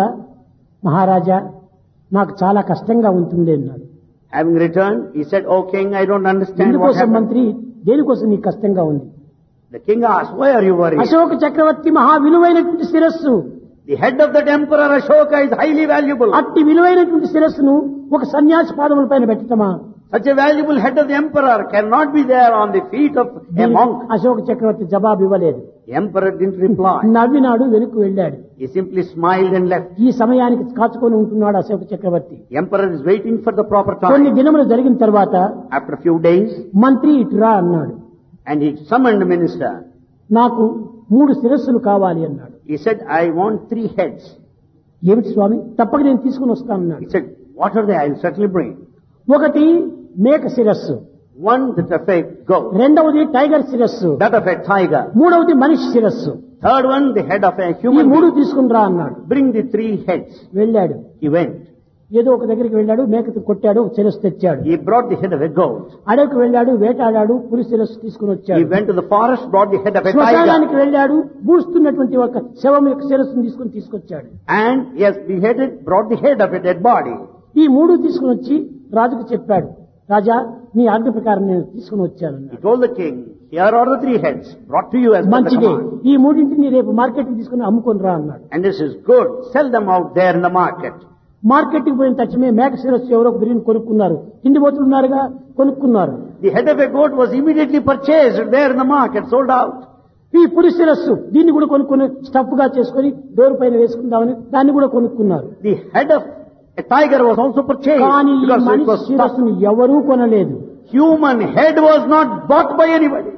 మహారాజా నాకు చాలా కష్టంగా ఉంటుంది అన్నాడు. Having returned, he said, "Oh king, I don't understand what ఎందుకోసం happened." మంత్రి, దేనికోసం నీకు కష్టంగా ఉంది? The king asked, "Why are you worried?" Ashoka చక్రవర్తి మహా విలువైనటువంటి శిరస్సు, The head of that emperor Ashoka is highly valuable. అట్టి విలువైనటువంటి శిరస్సును ఒక సన్యాసి పాదముల పైన పెట్టటమా? Such a valuable head of the emperor cannot be there on the feet of a monk. Ashoka చక్రవర్తి జవాబు ఇవ్వలేదు. The emperor didn't reply. నవ్వినాడు, వెనుక వెళ్ళాడు. He simply smiled and left. ఈ సమయానికి కాచుకొని ఉంటున్నాడు అశోక చక్రవర్తి. The emperor is waiting for the proper కొన్ని time. దినములు జరిగిన తర్వాత After a few days, మంత్రి ఇటురా అన్నాడు. and he summoned the minister. నాకు 3 శిరస్సులు కావాలి అన్నాడు. He said, "I want 3 heads." ఏమిటి స్వామి? తప్పక నేను తీసుకుని వస్తానన్నాడు. He said, "What are they? I will certainly bring." ఒకటి మేక శిరస్సు, One that of a goat, రెండవది టైగర్ శిరస్సు, that of a tiger. మూడవది మనిషి శిరస్సు. Third one, the head of a ఈ human 3 being. తీసుకుని రా అన్నాడు. Bring the 3 heads. వెళ్ళాడు. He went. ఏదో ఒక దగ్గరికి వెళ్ళాడు, మేకతో కొట్టాడు, శిరస్సు తెచ్చాడు. He brought the head of a goat. అడవికి వెళ్ళాడు, వేటాడాడు, పులి శిరస్సు తీసుకుని He వచ్చాడు. went to the forest, brought the head of a శ్మశానానికి tiger. వెళ్ళాడు, బూస్తున్నటువంటి ఒక శవం యొక్క శిరస్సును తీసుకొచ్చాడు. And he has beheaded, brought the head of a dead body. ఈ 3 తీసుకుని వచ్చి రాజుకు చెప్పాడు. రాజా, నీ ఆజ్ఞ ప్రకారం నేను తీసుకుని వచ్చాను. He told the king, "Here are the 3 heads brought to you as per the మంచిదే, command. ఈ 3ని రేపు మార్కెట్ కి తీసుకుని అమ్ముకొని రా అన్నాడు. And this is good. Sell them out there in the market." Market కి పోయిన తక్షణమే మేక శిరస్సు ఎవరో బిర్యానీ కొనుక్కున్నారు. తిండిపోతులు ఉన్నారుగా, కొనుక్కున్నారు. The head of a goat was immediately purchased there in the market, sold out. ఈ పులి శిరస్సు దీన్ని కూడా కొనుక్కొని స్టఫ్ గా చేసుకుని డోర్ పైన వేసుకుందామని దాన్ని కూడా కొనుక్కున్నారు. The head of a tiger was also purchased కానీ ఈ because it మనిషి was stuffed. శిరస్సును ఎవరూ కొనలేదు. Human head was not bought by anybody.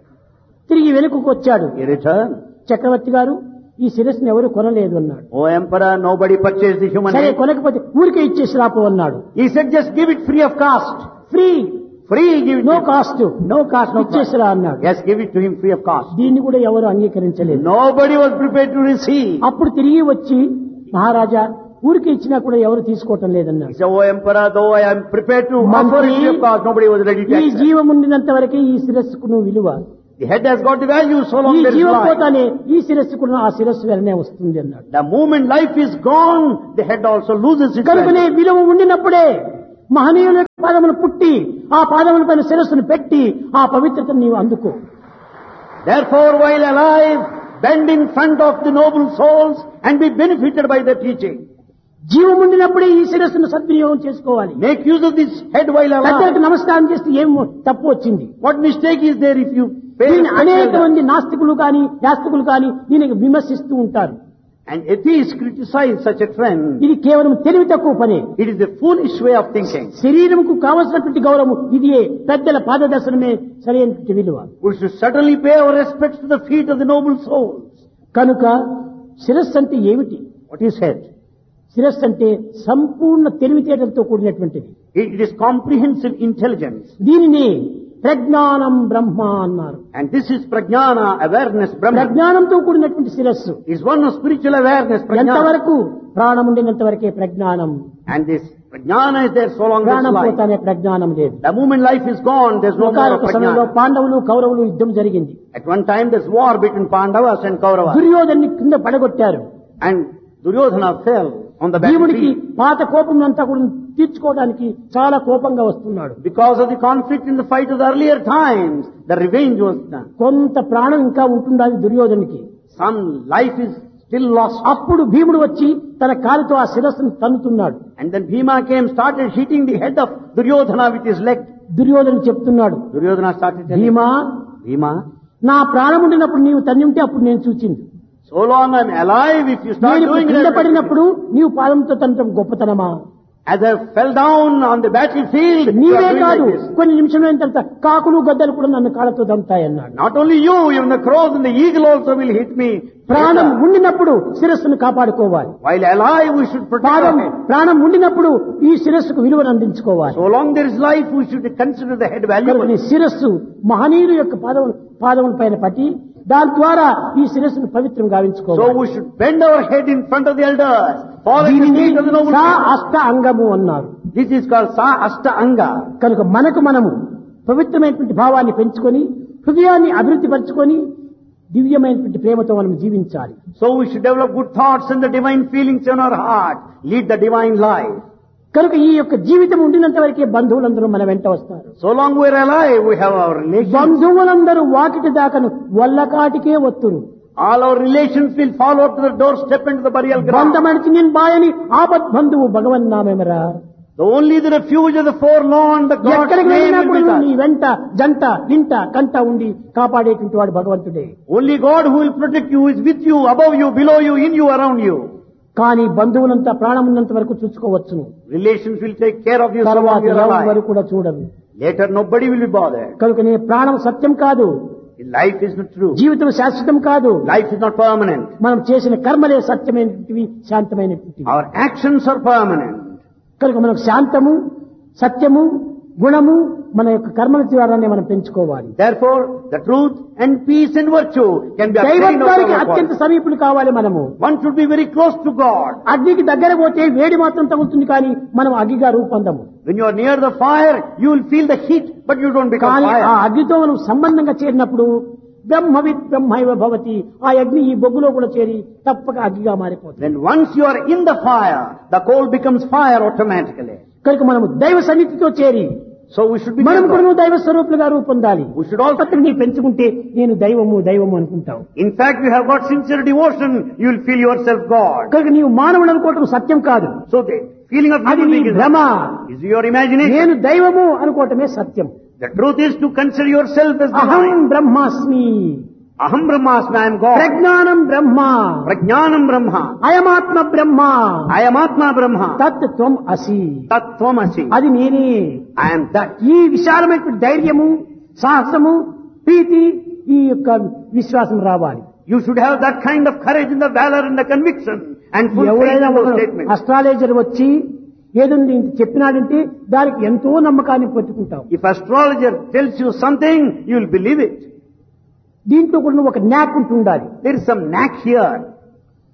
తిరిగి వెనుకకు వచ్చాడు. He returned. చక్రవర్తి గారు, ఈ శిరస్సును ఎవరు కొనలేదు అన్నాడు. "Oh emperor, nobody purchased the human సరే, head." కొనకపోతే ఊరికే ఇచ్చేసి రాపో అన్నాడు. He said, "Just give it free of cost." Free, Free, give it. No cost, No cost, no ఇచ్చేసి price. రా అన్నాడు. Yes, give it to him free of cost. దీన్ని కూడా ఎవరు అంగీకరించలేదు. Nobody was prepared to receive. అప్పుడు తిరిగి వచ్చి, మహారాజా ఊరికి ఇచ్చినా కూడా ఎవరు తీసుకోవటం లేదన్నారు. He said, "Oh Emperor, though I am prepared to offer it to your cause, nobody was ready to ఈ accept." జీవం ఉండినంత వరకే ఈ శిరస్సుకు నువ్వు విలువ, The head has got the value so long ఈ there is జీవం life. పోతానే ఈ శిరస్సుకు ఆ శిరస్సు వెలనే వస్తుంది అన్నాడు. The moment life is gone, the head also loses its కనుకనే value. విలువ ఉండినప్పుడే మహనీయుల యొక్క పాదమును పుట్టి ఆ పాదముల పైన శిరస్సును పెట్టి ఆ పవిత్రతను నీవు అందుకో. Therefore, while alive, bend in front of the noble souls and be benefited by their teaching. జీవం ఉండినప్పుడే ఈ శిరస్సును సద్వినియోగం చేసుకోవాలి. Make use of this head while పెద్దలకు alive. నమస్కారం చేస్తే ఏం తప్పు వచ్చింది? What mistake is there if you pay దీన్ని respect అనేక to them? మంది నాస్తికులు కానీ యాస్తికులు కానీ దీనికి విమర్శిస్తూ ఉంటారు. And atheists criticize such a trend. ఇది కేవలం తెలివి తక్కువ పని. It is a foolish way of thinking. శరీరంకు కావలసినటువంటి గౌరవం ఇదే, పెద్దల పాదదర్శనమే సరైనటువంటి విలువ. We should certainly pay our respects to the feet of the noble souls. కనుక శిరస్సు అంటే ఏమిటి? What is head? శిరస్సు అంటే సంపూర్ణ తెలివితేటలతో కూడినటువంటిది. It is comprehensive intelligence. దీనిని ప్రజ్ఞానం బ్రహ్మ అన్నారు. And this is prajnana, awareness, Brahma. ప్రజ్ఞానంతో కూడినటువంటి శిరస్సు Is one of spiritual awareness, prajnana. ఎంతవరకు ప్రాణం ఉండినంత వరకే ప్రజ్ఞానం. And this prajnana is there so long as ప్రాణం life. పోతానే ప్రజ్ఞానం లేదు. The moment life is gone, there's no more of ఒకనొక సమయంలో prajnana. పాండవులు కౌరవులు యుద్ధం జరిగింది. At one time there's war between Pandavas and Kauravas. దుర్యోధన్ని కింద పడగొట్టారు. And Duryodhana fell on the భీముడికి battlefield. పాత కోపం అంతా కూడా తీర్చుకోవడానికి చాలా కోపంగా వస్తున్నాడు. Because of the conflict in the fight of the earlier times, the revenge was done. కొంత ప్రాణం ఇంకా ఉంటుండాలి దుర్యోధనికి. Some life is still lost. అప్పుడు భీముడు వచ్చి తన కాలుతో ఆ శిరస్సును తన్నుతున్నాడు. And then Bhima came, started hitting the head of Duryodhana with his leg. దుర్యోధను చెప్తున్నాడు, Duryodhana started telling, భీమా, Bhima, నా ప్రాణం ఉండినప్పుడు నీవు తన్ని ఉంటే అప్పుడు నేను చూచింది. so long I'm alive, if you start నేను doing కింద it, పడినప్పుడు నీవు పాదంతో తన్నటం గొప్పతనమా? as I fell down on the battlefield, you నీవే are doing కాదు, like this. కొన్ని నిమిషంలో తర్వాత కాకులు గద్దలు కూడా నన్ను కాళ్ళతో దంతాయన్నాడు. Not only you, even the crows and the eagle also will hit me. ప్రాణం later. ఉండినప్పుడు శిరస్సును కాపాడుకోవాలి. While alive, we should protect పాదం our head. ప్రాణం ఉండినప్పుడు ఈ శిరస్సుకు విలువను అందించుకోవాలి. So long there is life, we should consider the head కనుక valuable. నీ శిరస్సు మహనీయుల యొక్క పాదముల పైన పట్టి దాని ద్వారా ఈ శిరస్సును పవిత్రం So గావించుకోవాలి. we should bend our head in front of the elders, fall at the దీనిని feet of the noble saw souls. అష్ట అంగము అన్నారు. This is called Sa Ashta Anga. కనుక మనము పవిత్రమైనటువంటి భావాన్ని పెంచుకొని హృదయాన్ని అభివృద్ధి పరచుకొని దివ్యమైనటువంటి ప్రేమతో మనం జీవించాలి. So we should develop good thoughts and the divine feelings in our heart, lead the divine life. కనుక ఈ యొక్క జీవితం ఉండినంత వరకే బంధువులందరూ మన వెంట వస్తారు. So long we are alive, we have our relations. బంధువులందరూ Vakiti దాకను వల్లకాటికే వత్తురు. All our relations will follow to the doorstep and to the burial ground. బంధమడిచి నేను బాయని ఆపద్ బంధువు భగవన్ నామేమరా. Only the refuge of the forlorn, the God's ఎక్కడికి name will వెళ్ళినప్పుడు be నీ us. వెంట జంట ఇంట కంట ఉండి కాపాడేటువంటి వాడు భగవంతుడే. Only God who will protect you is with you, above you, below you, in you, around you. కానీ బంధువులంతా ప్రాణం ఉన్నంత వరకు చూసుకోవచ్చును. Relations will take care of you so తర్వాత long you are ఎవరు alive. కూడా చూడరు. Later nobody will be bothered. కనుక నీ ప్రాణం సత్యం కాదు, Life is not true. జీవితం శాశ్వతం కాదు. Life is not permanent. మనం చేసిన కర్మలే సత్యమైనవి శాంతమైనవి. Our actions are permanent. కనుక మనకు శాంతము సత్యము గుణము మన యొక్క కర్మల ద్వారానే మనం పెంచుకోవాలి. Therefore, the truth and peace and virtue can be attained దైవత్వానికి over అత్యంత our సమీపులు కావాలి మనము. One should be very close to God. అగ్నికి దగ్గర పోతే వేడి మాత్రం తగులుతుంది కానీ మనం అగ్గిగా రూపొందము. When you are near the fire, you will feel the heat, but you don't become కానీ ఆ fire. అగ్నితో మనం సంబంధంగా చేరినప్పుడు బ్రహ్మవిత్ బ్రహ్మైవ భవతి, ఆ అగ్ని ఈ బొగ్గులో కూడా చేరి తప్పక అగ్గిగా మారిపోతుంది. Then once you are in the fire, the coal becomes fire automatically. కనుక మనము దైవ సన్నిధితో చేరి So we should be మనం near కూడా God. దైవ స్వరూపులుగా రూపొందాలి. We should also, నీ పెంచుకుంటే నేను దైవము అనుకుంటావు. in fact, you have got sincere devotion, you will feel yourself God. కనుక నీవు మానవుడు అనుకోవటం సత్యం కాదు. So the feeling of అది human నీ being భ్రమ. is your imagination. నేను దైవము అనుకోవటమే సత్యం. The truth is to consider yourself as అహం divine. బ్రహ్మాస్మి, Aham Brahmasmi, I am God. ప్రజ్ఞానం బ్రహ్మ, Prajnanam Brahma. అయమాత్మ Brahma, I am Atma Brahma. తత్ త్వం అసి, Tattvamasi. అది నేనే. I am that. ఈ విశాలమైన ధైర్యము సాహసము ప్రీతి ఈ యొక్క విశ్వాసం రావాలి. You should have that kind of courage and the valor and the conviction and full faith ఎవరైనా in those ఒక statements. అస్ట్రాలజర్ వచ్చి ఏదండి ఇంత చెప్పినాడంటే దానికి ఎంతో నమ్మకాన్ని పెట్టుకుంటాం. If astrologer tells you something, you will believe it. దీంట్లో కూడా ఒక న్యాక్ ఉంటుండాలి. There is some knack here.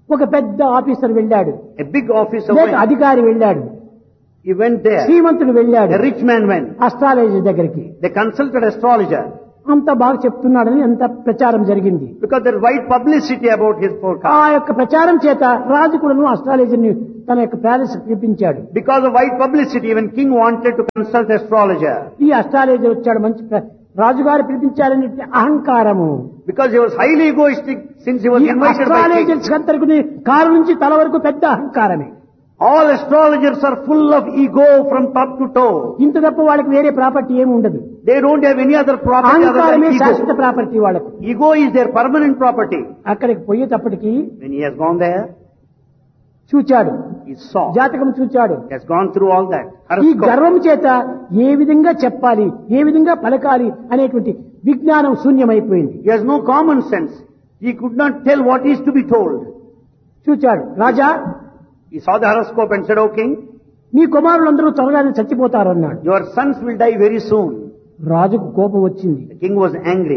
ఒక పెద్ద ఆఫీసర్ వెళ్ళాడు, A big officer లేక went. అధికారి వెళ్ళాడు, He went there. శ్రీమంతుడు వెళ్ళాడు A rich man went. Astrology దగ్గరికి. They consulted astrologer అంత బాగా చెప్తున్నాడని ఎంత ప్రచారం జరిగింది. because there is wide publicity about his ఆ forecast. యొక్క ప్రచారం చేత రాజు కూడాను అస్ట్రాలజీని తన యొక్క ప్యాలెస్ పిలిపించాడు. Because of wide publicity, even king wanted to consult astrologer. ఈ అస్ట్రాలజీ వచ్చాడు, మంచి రాజుగారు పిలిపించారనే అహంకారము. Because he was highly egoistic since he was ఈ invited by king. Astrologers అంతరికి car నుంచి తల వరకు పెద్ద అహంకారమే. All astrologers are full of ego from top to toe. ఇంత తప్ప వాళ్ళకి వేరే ప్రాపర్టీ ఏమి ఉండదు. They don't have any other property other అహంకారమే than శాశ్వత ego. ప్రాపర్టీ వాళ్ళకు. Ego is their permanent property. అక్కడికి పోయేటప్పటికి When he has gone there, చూచాడు, he saw. జాతకం చూచాడు. He has gone through all that. ఈ Horoscope. గర్వం చేత ఏ విధంగా చెప్పాలి, ఏ విధంగా పలకాలి అనేటువంటి విజ్ఞానం శూన్యమైపోయింది. He has no common sense. He could not tell what is to be told. చూచాడు, రాజా He saw the horoscope and said, "O king, మీ కుమారులందరూ త్వరగానే చచ్చిపోతారు అన్నాడు. your sons will die very soon." రాజుకు కోపం వచ్చింది. The king was angry.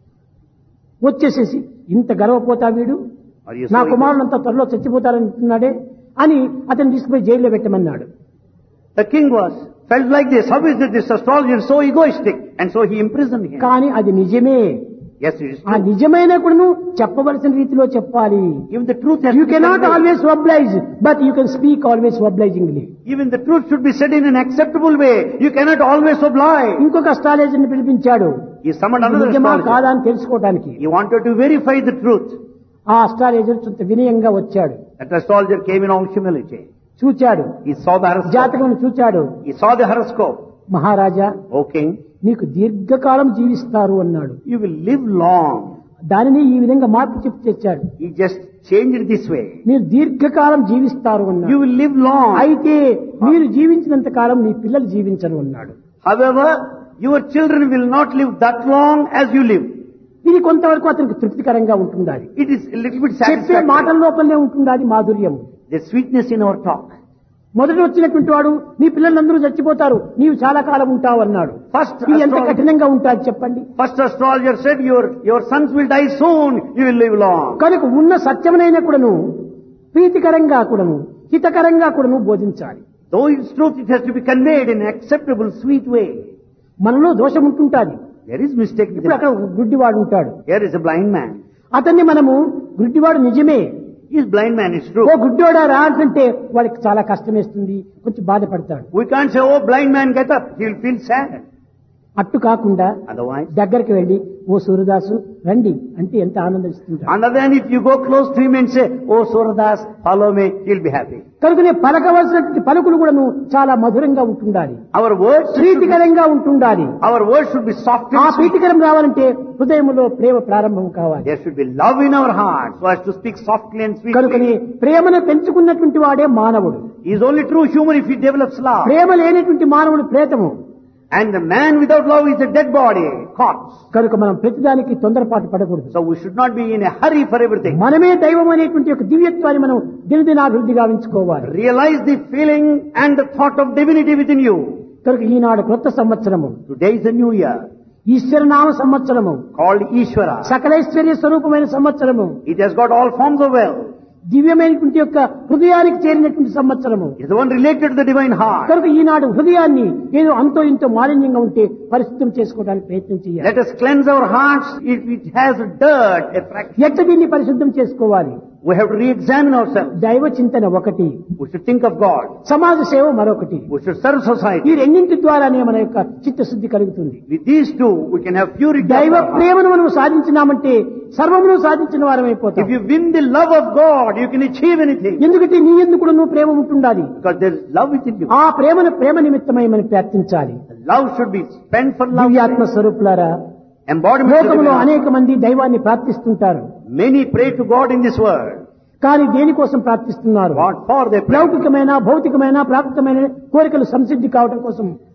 వచ్చేసేసి ఇంత గర్వపోతా వీడు, Are you నా so కుమారులంతా త్వరలో చచ్చిపోతారంటున్నాడే అని అతను తీసుకుపోయి జైల్లో పెట్టమన్నాడు. The king felt like this. How is it this astrologer is so egoistic? And so he imprisoned him. కానీ అది నిజమే. Yes, it is ఆ true. నిజమైన కూడా నువ్వు చెప్పవలసిన రీతిలో చెప్పాలి. Even the truth has you to be cannot conveyed. Always oblige, but you can speak always obligingly. Even the truth should be said in an acceptable way. You cannot always oblige. ఇంకొక అస్ట్రాలజర్ని పిలిపించాడు, He summoned ఇది another నిజమా astrologer. కాదా అని తెలుసుకోవడానికి. He wanted to verify the truth. ఆ అస్ట్రాలజర్ కొంత వినయంగా వచ్చాడు, That astrologer came in all humility. చూచాడు, He saw the horoscope. జాతకం చూచాడు. He saw the horoscope. Maharaja O king, నీకు దీర్ఘకాలం జీవిస్తారు అన్నాడు. you will live long. దానిని ఈ విధంగా మార్పు చెప్పి తెచ్చాడు. He just changed it this way. మీరు దీర్ఘకాలం జీవిస్తారు You అన్నాడు. will live long. అయితే మీరు జీవించినంత కాలం నీ పిల్లలు జీవించరు అన్నాడు. However, your children will not live that long as you live. ఇది కొంతవరకు అతనికి తృప్తికరంగా ఉంటుండాలి. It is a little bit చెప్పే మాటల satisfactory. లోపలనే ఉంటుండాలి మాధుర్యం. The sweetness in our talk. మొదట వచ్చినటువంటి వాడు మీ పిల్లలందరూ చచ్చిపోతారు, నీవు చాలా కాలం ఉంటావు అన్నాడు. First ఇది ఎంత astrologer- కఠినంగా ఉంటుంది చెప్పండి. First astrologer said, your sons will die soon, you will live long. కనుక ఉన్న సత్యమునైన కూడాను ప్రీతికరంగా కూడాను హితకరంగా కూడాను బోధించాలి. Though it's truth, it has to be conveyed in an acceptable, sweet way. మనలో దోషం ఉంటుంటాది. There is mistake with ఇప్పుడు అక్కడ him. ఒక గుడ్డివాడు ఉంటాడు, Here is a blind man. అతన్ని మనము గుడ్డివాడు నిజమే, He is blind man, it's oh true. గుడ్డోడా రా అంటే వాడికి చాలా కష్టం వేస్తుంది, కొంచెం బాధపడతాడు. We can't say, "Oh, blind man, get up." He will feel sad. అట్టు కాకుండా Otherwise, దగ్గరికి వెళ్లి ఓ సూర్యదాసు రండి అంటే ఎంత ఆనందం ఇస్తుంటాడు. and then if you go close to him and say, "Oh, Suradas, follow me," he'll be happy. కనుకనే పలకవలసినటువంటి పలుకులు కూడాను చాలా మధురంగా ఉంటుండాలి, Our words should be, ప్రీతికరంగా ఉంటుండాలి. our words should be soft ఆ and sweet. ప్రీతికరం రావాలంటే హృదయంలో ప్రేమ ప్రారంభం కావాలి. There should be love in our heart so as to speak softly and కనుకనే sweetly. ప్రేమను పెంచుకున్నటువంటి వాడే మానవుడు. He is only true human if he develops love. ప్రేమ లేనటువంటి మానవుడు ప్రేతము. And the man without love is a dead body, corpse. కనుక మనం ప్రతిదానికి తొందరపాటు పడకూడదు. So we should not be in a hurry for everything. మనమే దైవం అనేటువంటి ఒక దివ్యత్వాన్ని మనం దినదినాభివృద్ధి గావించుకోవాలి. Realize the feeling and the thought of divinity within you. కనుక ఈనాడు క్రొత్త సంవత్సరము, Today is a new year ఈశ్వరనామ సంవత్సరము, called Ishvara. సకలైశ్వర్య స్వరూపమైన సంవత్సరము, It has got all forms of wealth. దివ్యమైనటువంటి యొక్క హృదయానికి చేరినటువంటి సంవత్సరము. It is the one related to the divine heart. కనుక ఈనాడు హృదయాన్ని ఏదో అంతో ఇంతో మాలిన్యంగా ఉంటే పరిశుద్ధం చేసుకోవడానికి ప్రయత్నం చేయాలి. Let us cleanse our hearts if it has dirt, a fraction. ఎట్లా దీన్ని పరిశుద్ధం చేసుకోవాలి? We have to re-examine ourselves. దైవ చింతన ఒకటి, We should think of God. సమాజ సేవ మరొకటి. We should serve ఈ society. రెండింటి ద్వారానే మన యొక్క చిత్తశుద్ధి కలుగుతుంది. With these two, we can have purity. దైవ of our heart. ప్రేమను మనం సాధించినామంటే సర్వమును సాధించిన వారం If అయిపోతాం. you win the love of God, you can achieve anything. ఎందుకంటే నీ ఎందుకు కూడా నువ్వు ప్రేమ ఉంటుండాలి. Because there is love within you. ఆ ప్రేమను ప్రేమ నిమిత్తమై మనం ప్రార్థించాలి. Love should be spent for love. దివ్యాత్మ స్వరూపులారా, Embodiment of లోకంలో divine love. అనేక మంది దైవాన్ని ప్రార్థిస్తుంటారు. Many pray to God in this world. కానీ దేనికోసం ప్రార్థిస్తున్నారు? What for they pray? లౌకికమైన భౌతికమైన ప్రాకృతమైన కోరికలు సంసిద్ధి కావడం కోసం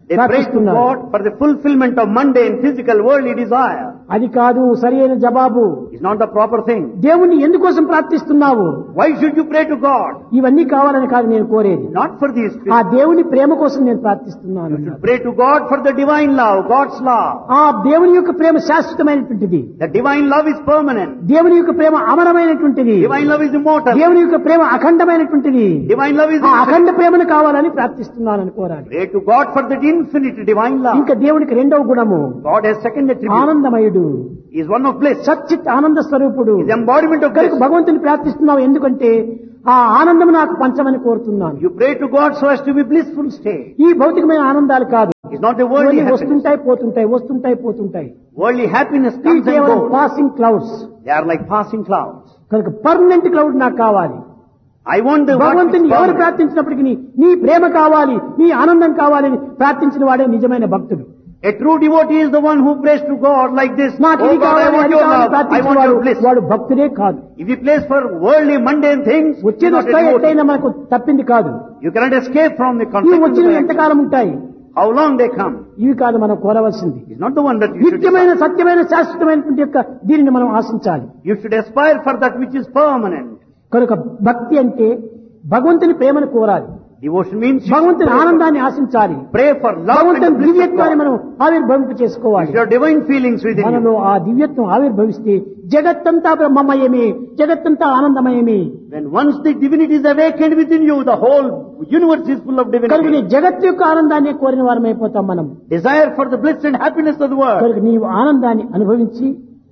They pray to God for the fulfillment of mundane, physical, worldly desire. అది కాదు సరైన జవాబు. It's not the proper thing. దేవుణ్ణి ఎందుకోసం ప్రార్థిస్తున్నావు? Why should you pray to God? ఇవన్నీ కావాలని కాదు నేను కోరేది. Not for these ఆ things. దేవుని ప్రేమ కోసం నేను ప్రార్థిస్తున్నాను. You should pray to God for the divine love, God's love. ఆ దేవుని యొక్క ప్రేమ శాశ్వతమైనటువంటిది. The divine love is permanent. దేవుని యొక్క ప్రేమ అమరమైనటువంటిది. Divine love is immortal. దేవుని యొక్క ప్రేమ అఖండమైనటువంటిది. Divine love is ఆ అఖండ ప్రేమను కావాలని ప్రార్థిస్తున్నానని కోరాలి. Pray to God for that infinite divine love. ఇంకా దేవునికి రెండవ గుణము God has second attribute. ఆనందమయుడు. He is one of bliss. సచ్చిత్ ఆనంద స్వరూపుడు. He is embodiment of bliss. కనుక భగవంతుని ప్రార్థిస్తున్నావు ఎందుకంటే ఆ ఆనందం నాకు పంచమని కోరుతున్నాను. You pray to God so as to be blissful state. ఈ భౌతికమైన ఆనందాలు కాదు. It's not a worldly happiness. వస్తుంటాయి పోతుంటాయి వస్తుంటాయి పోతుంటాయి. Worldly happiness ఈ comes and కేవలం goes. Passing clouds. They are like passing clouds. కనుక పర్మనెంట్ క్లౌడ్ నాకు కావాలి. I want the what is భగవంతుని ఎవరు permanent. ప్రార్థించినప్పటికీ నీ ప్రేమ కావాలి, నీ ఆనందం కావాలని ప్రార్థించిన వాడే నిజమైన భక్తుడు. A true devotee is the one who prays to God like this. నాకు Oh ఇది God, I కావాలి want అది your కావాలి love. I ప్రార్థించిన want వాడు your bliss. వాడు భక్తుడే కాదు. If he prays for worldly, mundane things, he's వచ్చేది not a వస్తాయి devotee. ఎట్లయినా మనకు తప్పింది కాదు. You cannot escape from the ఇవి consequences. వచ్చినవి ఎంతకాలం ఉంటాయి? How long they come? ఇవి కాదు మనం కోరవలసింది. It's not the one that you should నిత్యమైన desire. సత్యమైన శాశ్వతమైనటువంటి యొక్క దీనిని మనం ఆశించాలి. You should aspire for that which is permanent. కనుక భక్తి అంటే భగవంతుని ప్రేమను కోరాలి. Devotion means you should భగవంతుని pray for- ఆనందాన్ని ఆశించాలి. pray for love and the భగవంతుని bliss of దివ్యత్వాన్ని God. మనం ఆవిర్భవింప చేసుకోవాలి. Your divine feelings within you. మనలో ఆ దివ్యత్వం ఆవిర్భవిస్తే జగత్తంతా బ్రహ్మమయమే, జగత్తంతా ఆనందమయమే. When once the divinity is awakened within you, the whole universe is full of కనుక నీ divinity. జగత్తు యొక్క ఆనందాన్ని కోరిన వారం అయిపోతాం మనం. Desire for the bliss and happiness of the world. కనుక నీవు ఆనందాన్ని అనుభవించి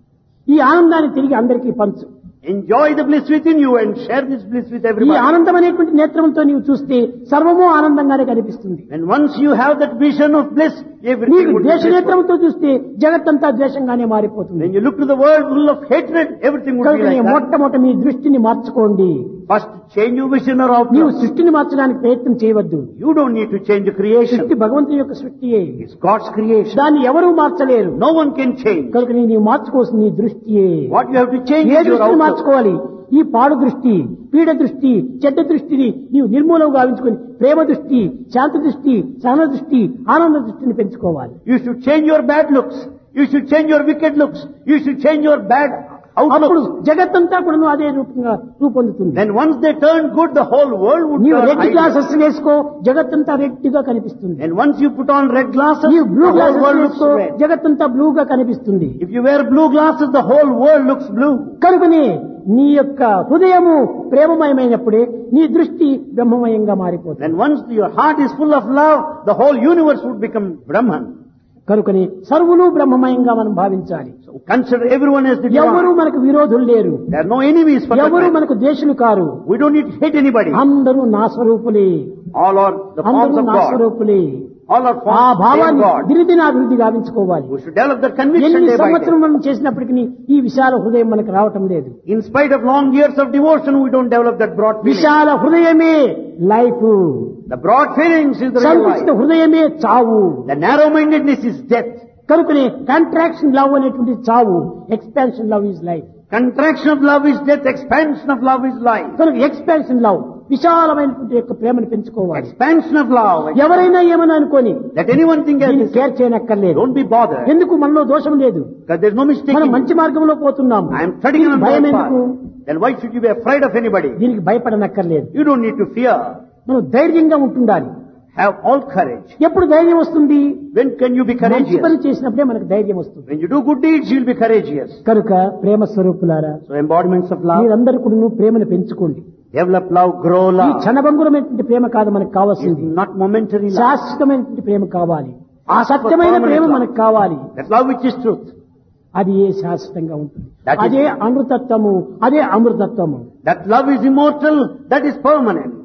ఈ ఆనందాన్ని తిరిగి అందరికీ పంచు. Enjoy the bliss within you and share this bliss with ఈ everybody. ఆనందం అనేటువంటి నేత్రంతో నీవు చూస్తే సర్వము ఆనందంగానే కనిపిస్తుంది. And once you have that vision of bliss, everything నీకు would be ద్వేష blissful. నేత్రంతో చూస్తే జగత్తంతా ద్వేషంగానే మారిపోతుంది. When you look to the world full of hatred, everything would be కనుక నీ like that. మొట్టమొదట మీ దృష్టిని మార్చుకోండి. First, change your vision or నీవు outlook. సృష్టిని మార్చడానికి ప్రయత్నం చేయవద్దు. You don't need to change the creation. సృష్టి భగవంతుని యొక్క సృష్టియే. It's God's creation. దాన్ని ఎవరూ మార్చలేరు. No one can change. కనుక నీవు మార్చుకోవాల్సిన నీ దృష్టియే. What you have to change A is your దృష్టిని outlook. మార్చుకోవాలి? ఈ పాడు దృష్టి, పీడ దృష్టి, చెడ్డ దృష్టిని నీవు నిర్మూలం గావించుకొని ప్రేమ దృష్టి, శాంతి దృష్టి, సహన దృష్టి, ఆనంద దృష్టిని పెంచుకోవాలి. You should change your bad looks. You should change your wicked looks. You should change your bad అప్పుడు outlook. జగత్తంతా కూడా అదే రూపంగా రూపొందుతుంది. Then once they turn good, the whole world would నీవు turn రెడ్ ideal. గ్లాసెస్ వేసుకో, జగత్తంతా రెడ్ గా కనిపిస్తుంది. And once you put on red glasses, నీవు blue the whole glasses world looks వేసుకో, red. జగత్తంతా బ్లూగా కనిపిస్తుంది. If you wear blue glasses, the whole world looks blue. కనుకనే నీ యొక్క హృదయము ప్రేమమయమైనప్పుడే నీ దృష్టి బ్రహ్మమయంగా మారిపోతుంది. Then once your heart is full of love, the whole universe would become Brahman. కనుకని సర్వులు బ్రహ్మమయంగా మనం భావించాలి. So consider everyone as the ఎవరు divine. మనకు విరోధులు లేరు. There are no enemies for ఎవరు that. మనకు దేశులు car. We don't need to hate anybody. అందరూ నా స్వరూపులే. All are the forms అందరూ of నా God. స్వరూపులే. All are ఆ forms of భావాన్ని God. దినదినాభివృద్ధి గావించుకోవాలి. We should develop that conviction ఎన్ని day by సంవత్సరం day. మనం చేసినప్పటికీ ఈ విశాల హృదయం మనకు రావటం లేదు. In spite of long years of devotion, we don't develop that broad feeling. విశాల హృదయమే life. The broad feelings is the real సంకుచిత life. హృదయమే చావు. The narrow-mindedness is death. కనుకనే కాంట్రాక్షన్ లవ్ అనేటువంటి చావు, expansion love is life. Contraction of love is death. Expansion of love is life. కనుక ఎక్స్పాన్షన్ లవ్ విశాలమైనటువంటి యొక్క ప్రేమను పెంచుకోవాలి. Expansion of love. ఎవరైనా ఏమని అనుకోని Let anyone think as దీన్ని this. Care చేయనక్కర్లేదు. Don't be bothered. ఎందుకు మనలో దోషం లేదు. Because there's no mistake. మనం in మంచి it. మార్గంలో పోతున్నాము. I am treading on the భయం right ఎందుకు? path. Then why should you be afraid of anybody? దీనికి భయపడనక్కర్లేదు. You don't need to fear. మనం ధైర్యంగా ఉంటుండాలి. Have all courage. ఎప్పుడు ధైర్యం వస్తుంది? When can you be మంచి పని courageous? చేసినప్పుడే మనకు ధైర్యం వస్తుంది. When you do good deeds, you'll be courageous. కనుక ప్రేమ స్వరూపులారా, So embodiments of love. మీరందరూ కూడా ప్రేమను పెంచుకోండి. Develop love, grow ఈ love. క్షణభంగురమైనటువంటి ప్రేమ కాదు మనకు కావాల్సింది. It's not momentary love. శాశ్వతమైనటువంటి ప్రేమ కావాలి. ఆ Ask for సత్యమైన permanent ప్రేమ love. మనకు కావాలి. That love which is truth. అది ఏ శాశ్వతంగా ఉంటుంది. That is- అదే అమృతత్వము, అదే అమృతత్వము. That love is immortal. That is permanent.